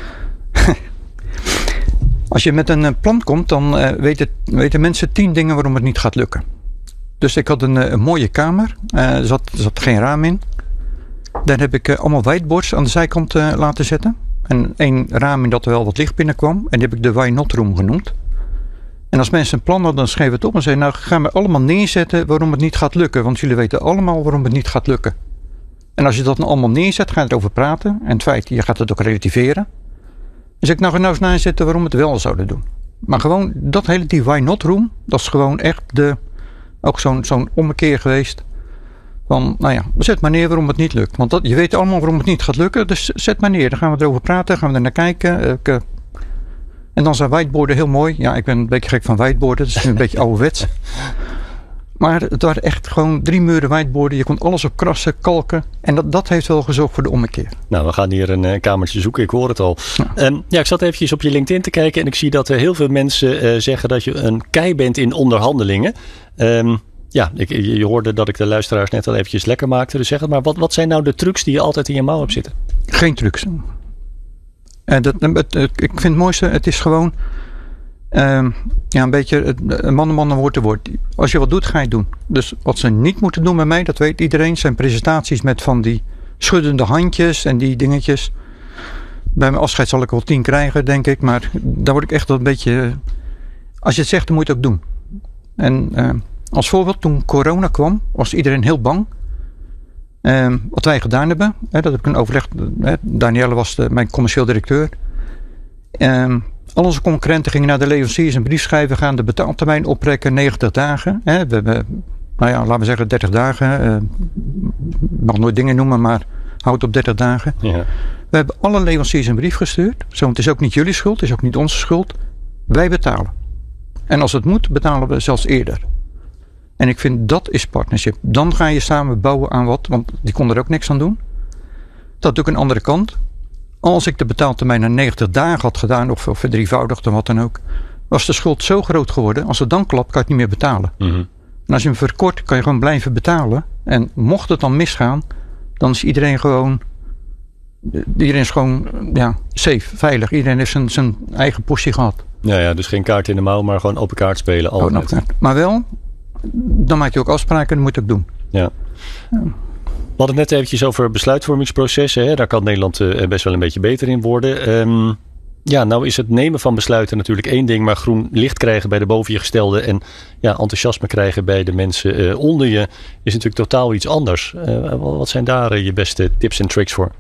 Als je met een plan komt, dan uh, weten, weten mensen tien dingen waarom het niet gaat lukken. Dus ik had een, een mooie kamer. Uh, er zat, er zat geen raam in. Daar heb ik uh, allemaal whiteboards aan de zijkant uh, laten zetten. En één raam in dat er wel wat licht binnenkwam. En die heb ik de why not room genoemd. En als mensen een plan hadden, dan schreven het op en zeiden, nou gaan we allemaal neerzetten waarom het niet gaat lukken. Want jullie weten allemaal waarom het niet gaat lukken. En als je dat dan allemaal neerzet, ga je erover praten. En het feit, je gaat het ook relativeren. Dus ik nou ga nou eens neerzetten waarom het wel zouden doen. Maar gewoon dat hele die why not room, dat is gewoon echt de, ook zo'n, zo'n ommekeer geweest. Van, nou ja, zet maar neer waarom het niet lukt. Want dat, je weet allemaal waarom het niet gaat lukken. Dus zet maar neer. Dan gaan we erover praten. Gaan we er naar kijken. Ik, uh, en dan zijn whiteboarden heel mooi. Ja, ik ben een beetje gek van whiteboarden. Dat is een beetje ouderwets. Maar het waren echt gewoon drie muren whiteboarden. Je kon alles op krassen, kalken. En dat, dat heeft wel gezorgd voor de ommekeer. Nou, we gaan hier een uh, kamertje zoeken. Ik hoor het al. Ja. Um, ja, ik zat eventjes op je LinkedIn te kijken. En ik zie dat er heel veel mensen uh, zeggen dat je een kei bent in onderhandelingen. Um, Ja, ik, je hoorde dat ik de luisteraars net al eventjes lekker maakte. Dus zeg het maar, wat, wat zijn nou de trucs die je altijd in je mouw hebt zitten? Geen trucs. En dat, het, het, ik vind het mooiste, het is gewoon uh, ja, een beetje een man en man, een woord te woord. Als je wat doet, ga je het doen. Dus wat ze niet moeten doen bij mij, dat weet iedereen, zijn presentaties met van die schuddende handjes en die dingetjes. Bij mijn afscheid zal ik wel tien krijgen, denk ik. Maar daar word ik echt wel een beetje... Als je het zegt, dan moet je het ook doen. En... Uh, Als voorbeeld, toen corona kwam, was iedereen heel bang. Uh, wat wij gedaan hebben, hè, dat heb ik een overleg. Hè, Danielle was de, mijn commercieel directeur. Uh, al onze concurrenten gingen naar de leveranciers een brief schrijven. Gaan de betaaltermijn oprekken, negentig dagen. Hè, we hebben, nou ja, laten we zeggen dertig dagen. Uh, ik mag nooit dingen noemen, maar houd op dertig dagen. Ja. We hebben alle leveranciers een brief gestuurd. Zo, het is ook niet jullie schuld, het is ook niet onze schuld. Wij betalen. En als het moet, betalen we zelfs eerder. En ik vind dat is partnership. Dan ga je samen bouwen aan wat. Want die kon er ook niks aan doen. Dat doe ik een andere kant. Als ik de betaaltermijn naar negentig dagen had gedaan. Of, of verdrievoudigd of wat dan ook. Was de schuld zo groot geworden. Als het dan klapt kan je het niet meer betalen. Mm-hmm. En als je hem verkort kan je gewoon blijven betalen. En mocht het dan misgaan. Dan is iedereen gewoon. Iedereen is gewoon ja, safe, veilig. Iedereen heeft zijn, zijn eigen portie gehad. Ja, ja, dus geen kaart in de mouw. Maar gewoon open kaart spelen. Open kaart. Maar wel. Dan maak je ook afspraken en dat moet je ook doen. Ja. Ja. We hadden het net eventjes over besluitvormingsprocessen. Hè? Daar kan Nederland uh, best wel een beetje beter in worden. Um, ja, nou is het nemen van besluiten natuurlijk één ding. Maar groen licht krijgen bij de boven je gestelde. En ja, enthousiasme krijgen bij de mensen uh, onder je. Is natuurlijk totaal iets anders. Uh, wat zijn daar uh, je beste tips en tricks voor?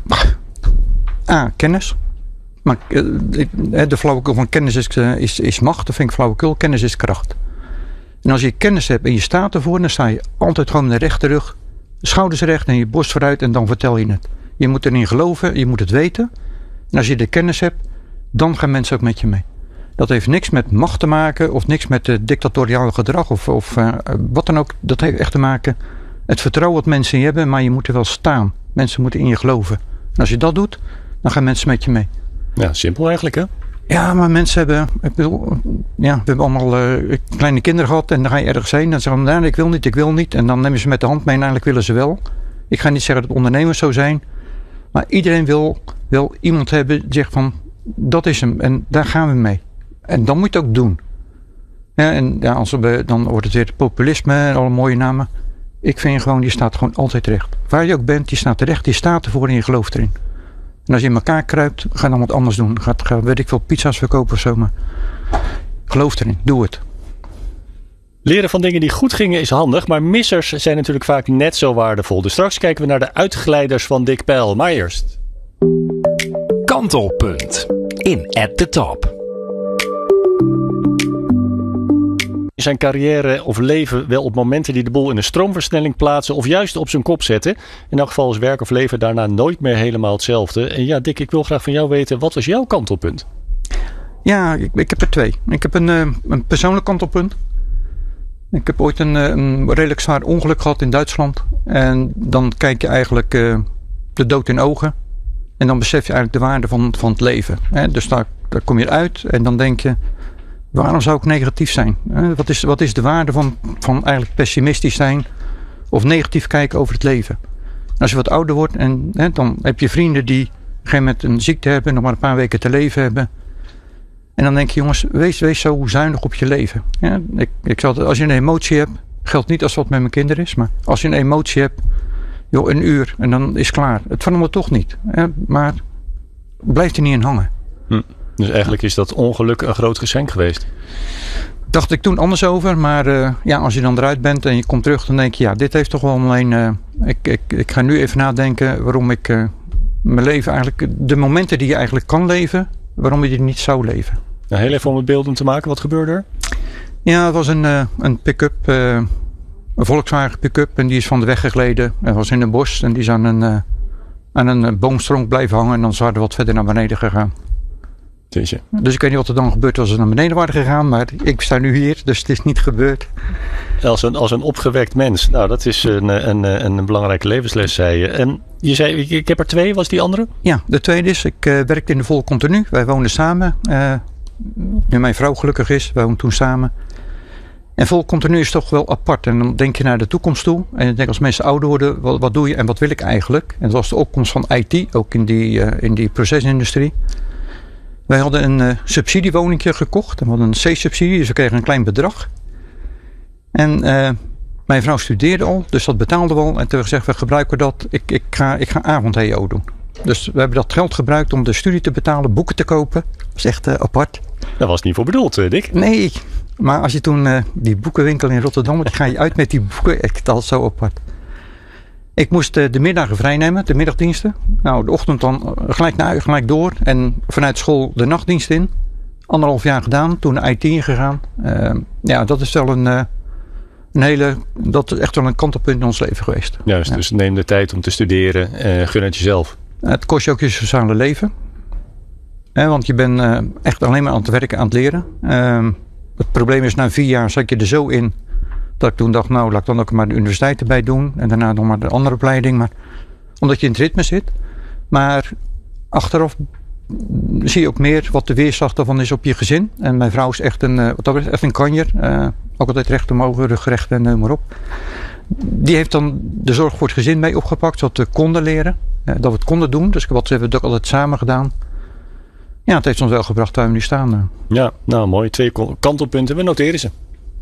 Ah, kennis. Maar, uh, de flauwekul van kennis is, uh, is, is macht. Dat vind ik flauwekul. Kennis is kracht. En als je kennis hebt en je staat ervoor, dan sta je altijd gewoon met de rechte rug, schouders recht en je borst vooruit en dan vertel je het. Je moet erin geloven, je moet het weten. En als je de kennis hebt, dan gaan mensen ook met je mee. Dat heeft niks met macht te maken of niks met uh, dictatoriaal gedrag of, of uh, wat dan ook. Dat heeft echt te maken het vertrouwen wat mensen in je hebben, maar je moet er wel staan. Mensen moeten in je geloven. En als je dat doet, dan gaan mensen met je mee. Ja, simpel eigenlijk hè? Ja, maar mensen hebben, ik bedoel, ja, we hebben allemaal uh, kleine kinderen gehad en dan ga je ergens heen en dan zeggen ze, nou, ik wil niet, ik wil niet. En dan nemen ze met de hand mee en eigenlijk willen ze wel. Ik ga niet zeggen dat ondernemers zo zijn, maar iedereen wil, wil iemand hebben die zegt van, dat is hem en daar gaan we mee. En dan moet je het ook doen. Ja, en ja, als we, dan wordt het weer populisme en alle mooie namen. Ik vind gewoon, je staat gewoon altijd recht. Waar je ook bent, je staat terecht, je staat ervoor en je gelooft erin. En als je in elkaar kruipt, ga dan wat anders doen. Ga, ga weet ik veel, pizza's verkopen of zo. Maar geloof erin, doe het. Leren van dingen die goed gingen is handig, maar missers zijn natuurlijk vaak net zo waardevol. Dus straks kijken we naar de uitglijders van Dick Peil. Maar eerst. Kantelpunt in At The Top. Zijn carrière of leven wel op momenten die de boel in een stroomversnelling plaatsen of juist op zijn kop zetten. In elk geval is werk of leven daarna nooit meer helemaal hetzelfde. En ja, Dick, ik wil graag van jou weten, wat was jouw kantelpunt? Ja, ik, ik heb er twee. Ik heb een, een persoonlijk kantelpunt. Ik heb ooit een, een redelijk zwaar ongeluk gehad in Duitsland. En dan kijk je eigenlijk uh, de dood in ogen. En dan besef je eigenlijk de waarde van, van het leven. Hè? Dus daar, daar kom je uit en dan denk je, waarom zou ik negatief zijn? Hè? Wat, is, wat is de waarde van, van eigenlijk pessimistisch zijn of negatief kijken over het leven? Als je wat ouder wordt en hè, dan heb je vrienden die op een gegeven moment een ziekte hebben, nog maar een paar weken te leven hebben. En dan denk je, jongens, wees, wees zo zuinig op je leven. Ja, ik, ik zal het, als je een emotie hebt, geldt niet als wat met mijn kinderen is, maar als je een emotie hebt, joh, een uur en dan is het klaar. Het verandert toch niet. Hè, maar blijf er niet in hangen. Hm. Dus eigenlijk is dat ongeluk een groot geschenk geweest? Dacht ik toen anders over, maar uh, ja, als je dan eruit bent en je komt terug, dan denk je, ja, dit heeft toch wel alleen. Uh, ik, ik, ik ga nu even nadenken waarom ik uh, mijn leven eigenlijk, de momenten die je eigenlijk kan leven, waarom je die niet zou leven. Nou, heel even om het beeld te maken, wat gebeurde er? Ja, het was een, uh, een pick-up, uh, een Volkswagen pick-up en die is van de weg gegleden. Het was in een bos en die is aan een, uh, aan een boomstronk blijven hangen en dan zouden we wat verder naar beneden gegaan. Deze. Dus ik weet niet wat er dan gebeurd was als we naar beneden waren gegaan, maar ik sta nu hier, dus het is niet gebeurd. Als een, als een opgewekt mens. Nou, dat is een, een, een belangrijke levensles, zei je. En je zei, ik heb er twee, was die andere? Ja, de tweede is, ik uh, werkte in de Vol Continu. Wij woonden samen. Uh, nu mijn vrouw gelukkig is, wij woonden toen samen. En Vol Continu is toch wel apart. En dan denk je naar de toekomst toe. En ik denk als mensen ouder worden, wat, wat doe je en wat wil ik eigenlijk? En dat was de opkomst van I T, ook in die, uh, in die procesindustrie. Wij hadden een uh, subsidiewoningje gekocht. En we hadden een C-subsidie, dus we kregen een klein bedrag. En uh, mijn vrouw studeerde al, dus dat betaalden we al. En toen hebben we gezegd, we gebruiken dat. Ik, ik ga, ik ga avond-H O doen. Dus we hebben dat geld gebruikt om de studie te betalen, boeken te kopen. Dat is echt uh, apart. Dat was niet voor bedoeld, uh, Dick. Nee, maar als je toen uh, die boekenwinkel in Rotterdam, dan ga je uit met die boeken. Ik dat zo apart. Ik moest uh, de middagen vrijnemen, de middagdiensten. Nou, de ochtend dan uh, gelijk naar gelijk door. En vanuit school de nachtdienst in. Anderhalf jaar gedaan, toen de I T ingegaan. Uh, ja, dat is wel een, uh, een hele, dat is echt wel een kantelpunt in ons leven geweest. Juist, ja. Dus neem de tijd om te studeren, uh, gun het jezelf. Uh, het kost je ook je sociale leven. Uh, want je bent uh, echt alleen maar aan het werken, aan het leren. Uh, het probleem is, na vier jaar zat je er zo in, dat ik toen dacht, nou, laat ik dan ook maar de universiteit erbij doen. En daarna nog maar de andere opleiding. Maar, omdat je in het ritme zit. Maar achteraf zie je ook meer wat de weerslag daarvan is op je gezin. En mijn vrouw is echt een, wat dat betreft, echt een kanjer. Uh, ook altijd recht omhoog, rugrecht en uh, maar op. Die heeft dan de zorg voor het gezin mee opgepakt. Zodat we konden leren. Uh, dat we het konden doen. Dus wat we hebben we ook altijd samen gedaan. Ja, het heeft ons wel gebracht waar we nu staan. Uh. Ja, nou mooi. Twee kantelpunten. We noteren ze.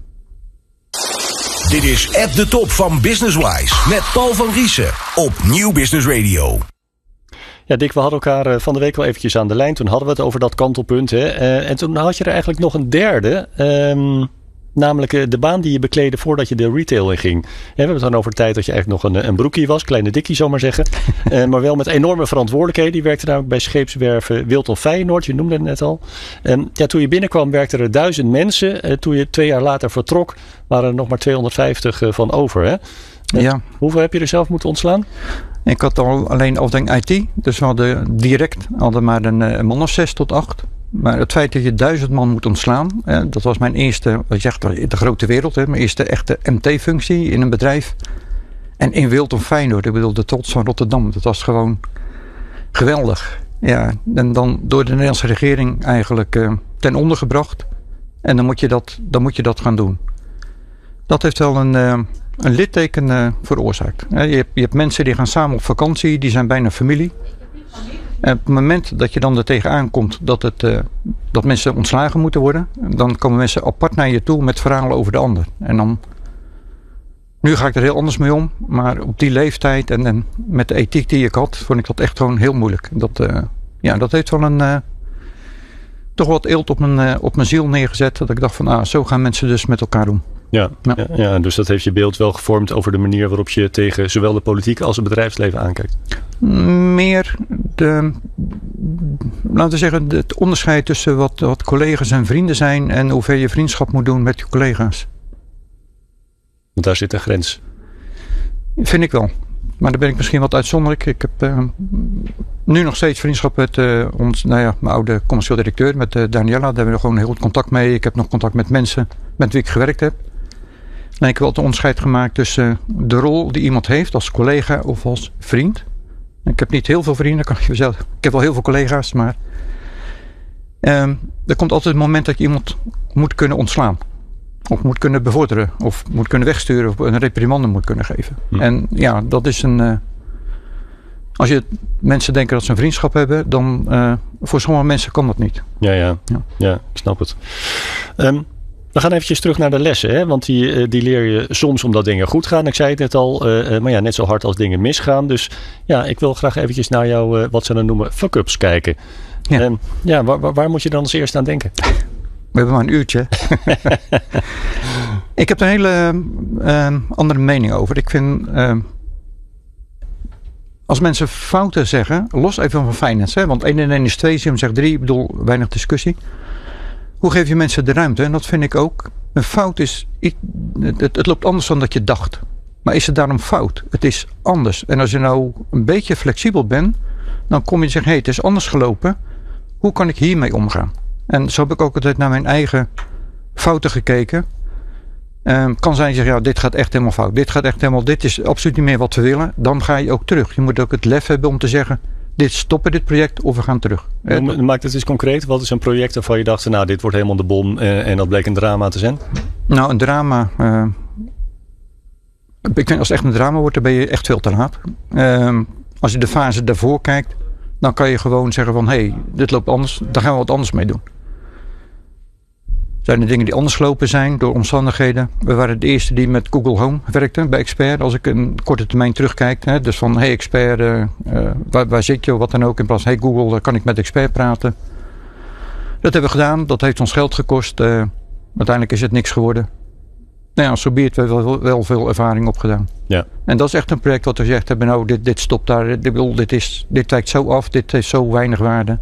Dit is At The Top van Business Wise met Paul van Riesen op Nieuw Business Radio. Ja, Dick, we hadden elkaar van de week wel eventjes aan de lijn. Toen hadden we het over dat kantelpunt. Hè? Uh, en toen had je er eigenlijk nog een derde. Um, namelijk uh, de baan die je bekleedde voordat je de retail in ging. Ja, we hebben het dan over de tijd dat je eigenlijk nog een, een broekie was. Kleine dikkie, zal maar zeggen. uh, maar wel met enorme verantwoordelijkheden. Die werkte namelijk bij scheepswerven Wilton Feyenoord. Je noemde het net al. Um, ja, toen je binnenkwam werkten er duizend mensen. Uh, toen je twee jaar later vertrok waren er nog maar tweehonderdvijftig uh, van over. Hè? Uh, ja. Hoeveel heb je er zelf moeten ontslaan? Ik had al alleen afdeling I T. Dus we hadden direct hadden maar een, een man of zes tot acht. Maar het feit dat je duizend man moet ontslaan. Eh, dat was mijn eerste, wat je zegt, de grote wereld. Hè, mijn eerste echte M T-functie in een bedrijf. En in Wilton Feyenoord. Ik bedoel, de trots van Rotterdam. Dat was gewoon geweldig. Ja, en dan door de Nederlandse regering eigenlijk uh, ten onder gebracht. En dan moet je dat, dan moet je dat gaan doen. Dat heeft wel een, uh, een litteken uh, veroorzaakt. Uh, je, hebt, je hebt mensen die gaan samen op vakantie. Die zijn bijna familie. En op het moment dat je dan er tegenaan komt dat, het, uh, dat mensen ontslagen moeten worden. Dan komen mensen apart naar je toe met verhalen over de ander. En dan, nu ga ik er heel anders mee om. Maar op die leeftijd en, en met de ethiek die ik had, vond ik dat echt gewoon heel moeilijk. Dat, uh, ja, dat heeft wel een, uh, toch wat eelt op mijn, uh, op mijn ziel neergezet. Dat ik dacht van, ah, zo gaan mensen dus met elkaar doen. Ja, ja. Ja, ja, dus dat heeft je beeld wel gevormd over de manier waarop je tegen zowel de politiek als het bedrijfsleven aankijkt. Meer de, laten we zeggen, het onderscheid tussen wat, wat collega's en vrienden zijn en hoeveel je vriendschap moet doen met je collega's. Want daar zit een grens. Vind ik wel. Maar dan ben ik misschien wat uitzonderlijk. Ik heb uh, nu nog steeds vriendschap met uh, ons, nou ja, mijn oude commercieel directeur, met uh, Daniela. Daar hebben we gewoon heel goed contact mee. Ik heb nog contact met mensen met wie ik gewerkt heb. En ik heb wel het onderscheid gemaakt tussen uh, de rol die iemand heeft als collega of als vriend. Ik heb niet heel veel vrienden, kan ik je zelf. Ik heb wel heel veel collega's, maar uh, er komt altijd een moment dat je iemand moet kunnen ontslaan. Of moet kunnen bevorderen. Of moet kunnen wegsturen. Of een reprimande moet kunnen geven. Hm. En ja, dat is een... Uh, als je mensen denken dat ze een vriendschap hebben. Dan uh, voor sommige mensen kan dat niet. Ja, ja. Ja, ja ik snap het. Um, we gaan eventjes terug naar de lessen. Hè? Want die, uh, die leer je soms omdat dingen goed gaan. Ik zei het net al. Uh, maar ja, net zo hard als dingen misgaan. Dus ja, ik wil graag eventjes naar jouw, uh, wat ze dan noemen, fuck-ups kijken. Ja, um, ja waar, waar, waar moet je dan als eerste aan denken? We hebben maar een uurtje. Ik heb er een hele uh, andere mening over. Ik vind, uh, als mensen fouten zeggen, los even van finance, hè, want één en één is twee, Sim zegt drie, ik bedoel, weinig discussie. Hoe geef je mensen de ruimte? En dat vind ik ook. Een fout is, het, het loopt anders dan dat je dacht. Maar is het daarom fout? Het is anders. En als je nou een beetje flexibel bent, dan kom je te zeggen, hé, hey, het is anders gelopen. Hoe kan ik hiermee omgaan? En zo heb ik ook altijd naar mijn eigen fouten gekeken. Um, kan zijn zeggen, ja, dit gaat echt helemaal fout. Dit gaat echt helemaal, dit is absoluut niet meer wat we willen. Dan ga je ook terug. Je moet ook het lef hebben om te zeggen, dit stoppen dit project of we gaan terug. Maak het eens concreet. Wat is een project waarvan je dacht, nou, dit wordt helemaal de bom en, en dat bleek een drama te zijn? Nou, een drama. Uh, ik denk als het echt een drama wordt, dan ben je echt veel te laat. Uh, als je de fase daarvoor kijkt, dan kan je gewoon zeggen van, hé, hey, dit loopt anders. Daar gaan we wat anders mee doen. Zijn er dingen die anders gelopen zijn door omstandigheden? We waren de eerste die met Google Home werkten bij Expert. Als ik een korte termijn terugkijk. Hè, dus van, hey Expert, uh, uh, waar, waar zit je? Wat dan ook. In plaats van, hey Google, kan ik met Expert praten? Dat hebben we gedaan. Dat heeft ons geld gekost. Uh, uiteindelijk is het niks geworden. Nou ja, zo biedt we wel, wel veel ervaring opgedaan. Ja. En dat is echt een project wat we gezegd hebben. Nou, dit, dit stopt daar. Dit, dit, is, dit wijkt zo af. Dit heeft zo weinig waarde.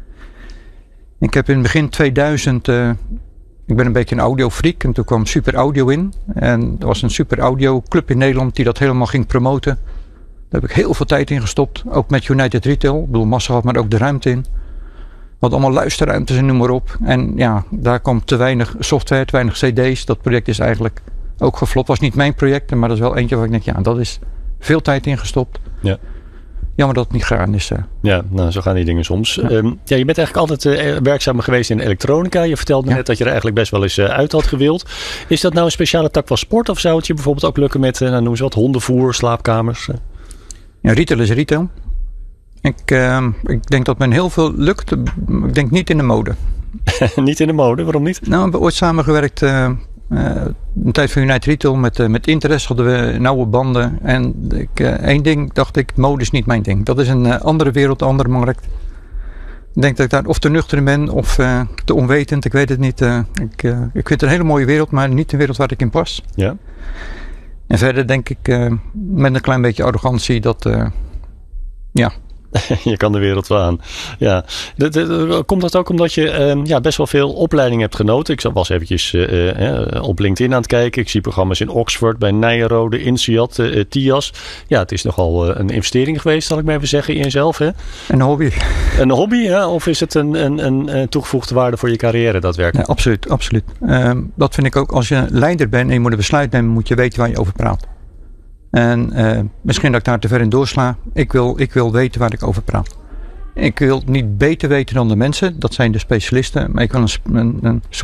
Ik heb in het begin tweeduizend... Uh, Ik ben een beetje een audiofreak en toen kwam Super Audio in. En er was een Super Audio club in Nederland die dat helemaal ging promoten. Daar heb ik heel veel tijd in gestopt. Ook met United Retail. Ik bedoel, massa had maar ook de ruimte in. We hadden allemaal luisterruimtes en noem maar op. En ja, daar kwam te weinig software, te weinig cd's. Dat project is eigenlijk ook geflopt. Was niet mijn project, maar dat is wel eentje waar ik denk, ja, dat is veel tijd in gestopt. Ja. Jammer dat het niet gegaan is. Uh. Ja, nou, zo gaan die dingen soms. Ja, um, ja je bent eigenlijk altijd uh, werkzaam geweest in elektronica. Je vertelde ja. net dat je er eigenlijk best wel eens uh, uit had gewild. Is dat nou een speciale tak van sport? Of zou het je bijvoorbeeld ook lukken met, uh, nou, noem eens wat, hondenvoer, slaapkamers? Uh? Ja, retail is retail. Ik, uh, ik denk dat men heel veel lukt. Ik denk niet in de mode. Niet in de mode? Waarom niet? Nou, we hebben ooit samengewerkt... Uh, Uh, een tijd van United Retail met, uh, met Interest hadden we nauwe banden. En ik, uh, één ding dacht ik, mode is niet mijn ding. Dat is een uh, andere wereld, een andere markt. Ik denk dat ik daar of te nuchter in ben of uh, te onwetend. Ik weet het niet. Uh, ik, uh, ik vind het een hele mooie wereld, maar niet de wereld waar ik in pas. Ja. En verder denk ik uh, met een klein beetje arrogantie dat... Uh, ja... Je kan de wereld wel aan. Ja. De, de, de, komt dat ook omdat je um, ja, best wel veel opleiding hebt genoten? Ik was eventjes uh, uh, op LinkedIn aan het kijken. Ik zie programma's in Oxford, bij Nijrode, INSEAD, uh, T I A S. Ja, het is nogal uh, een investering geweest, zal ik maar even zeggen, in jezelf. Hè? Een hobby. Een hobby, ja? Of is het een, een, een, een toegevoegde waarde voor je carrière daadwerkelijk? Ja, absoluut, absoluut. Um, dat vind ik ook. Als je leider bent en je moet een besluit nemen, moet je weten waar je over praat. En uh, misschien dat ik daar te ver in doorsla. Ik wil, ik wil weten waar ik over praat. Ik wil niet beter weten dan de mensen. Dat zijn de specialisten. Maar ik wil een, een, een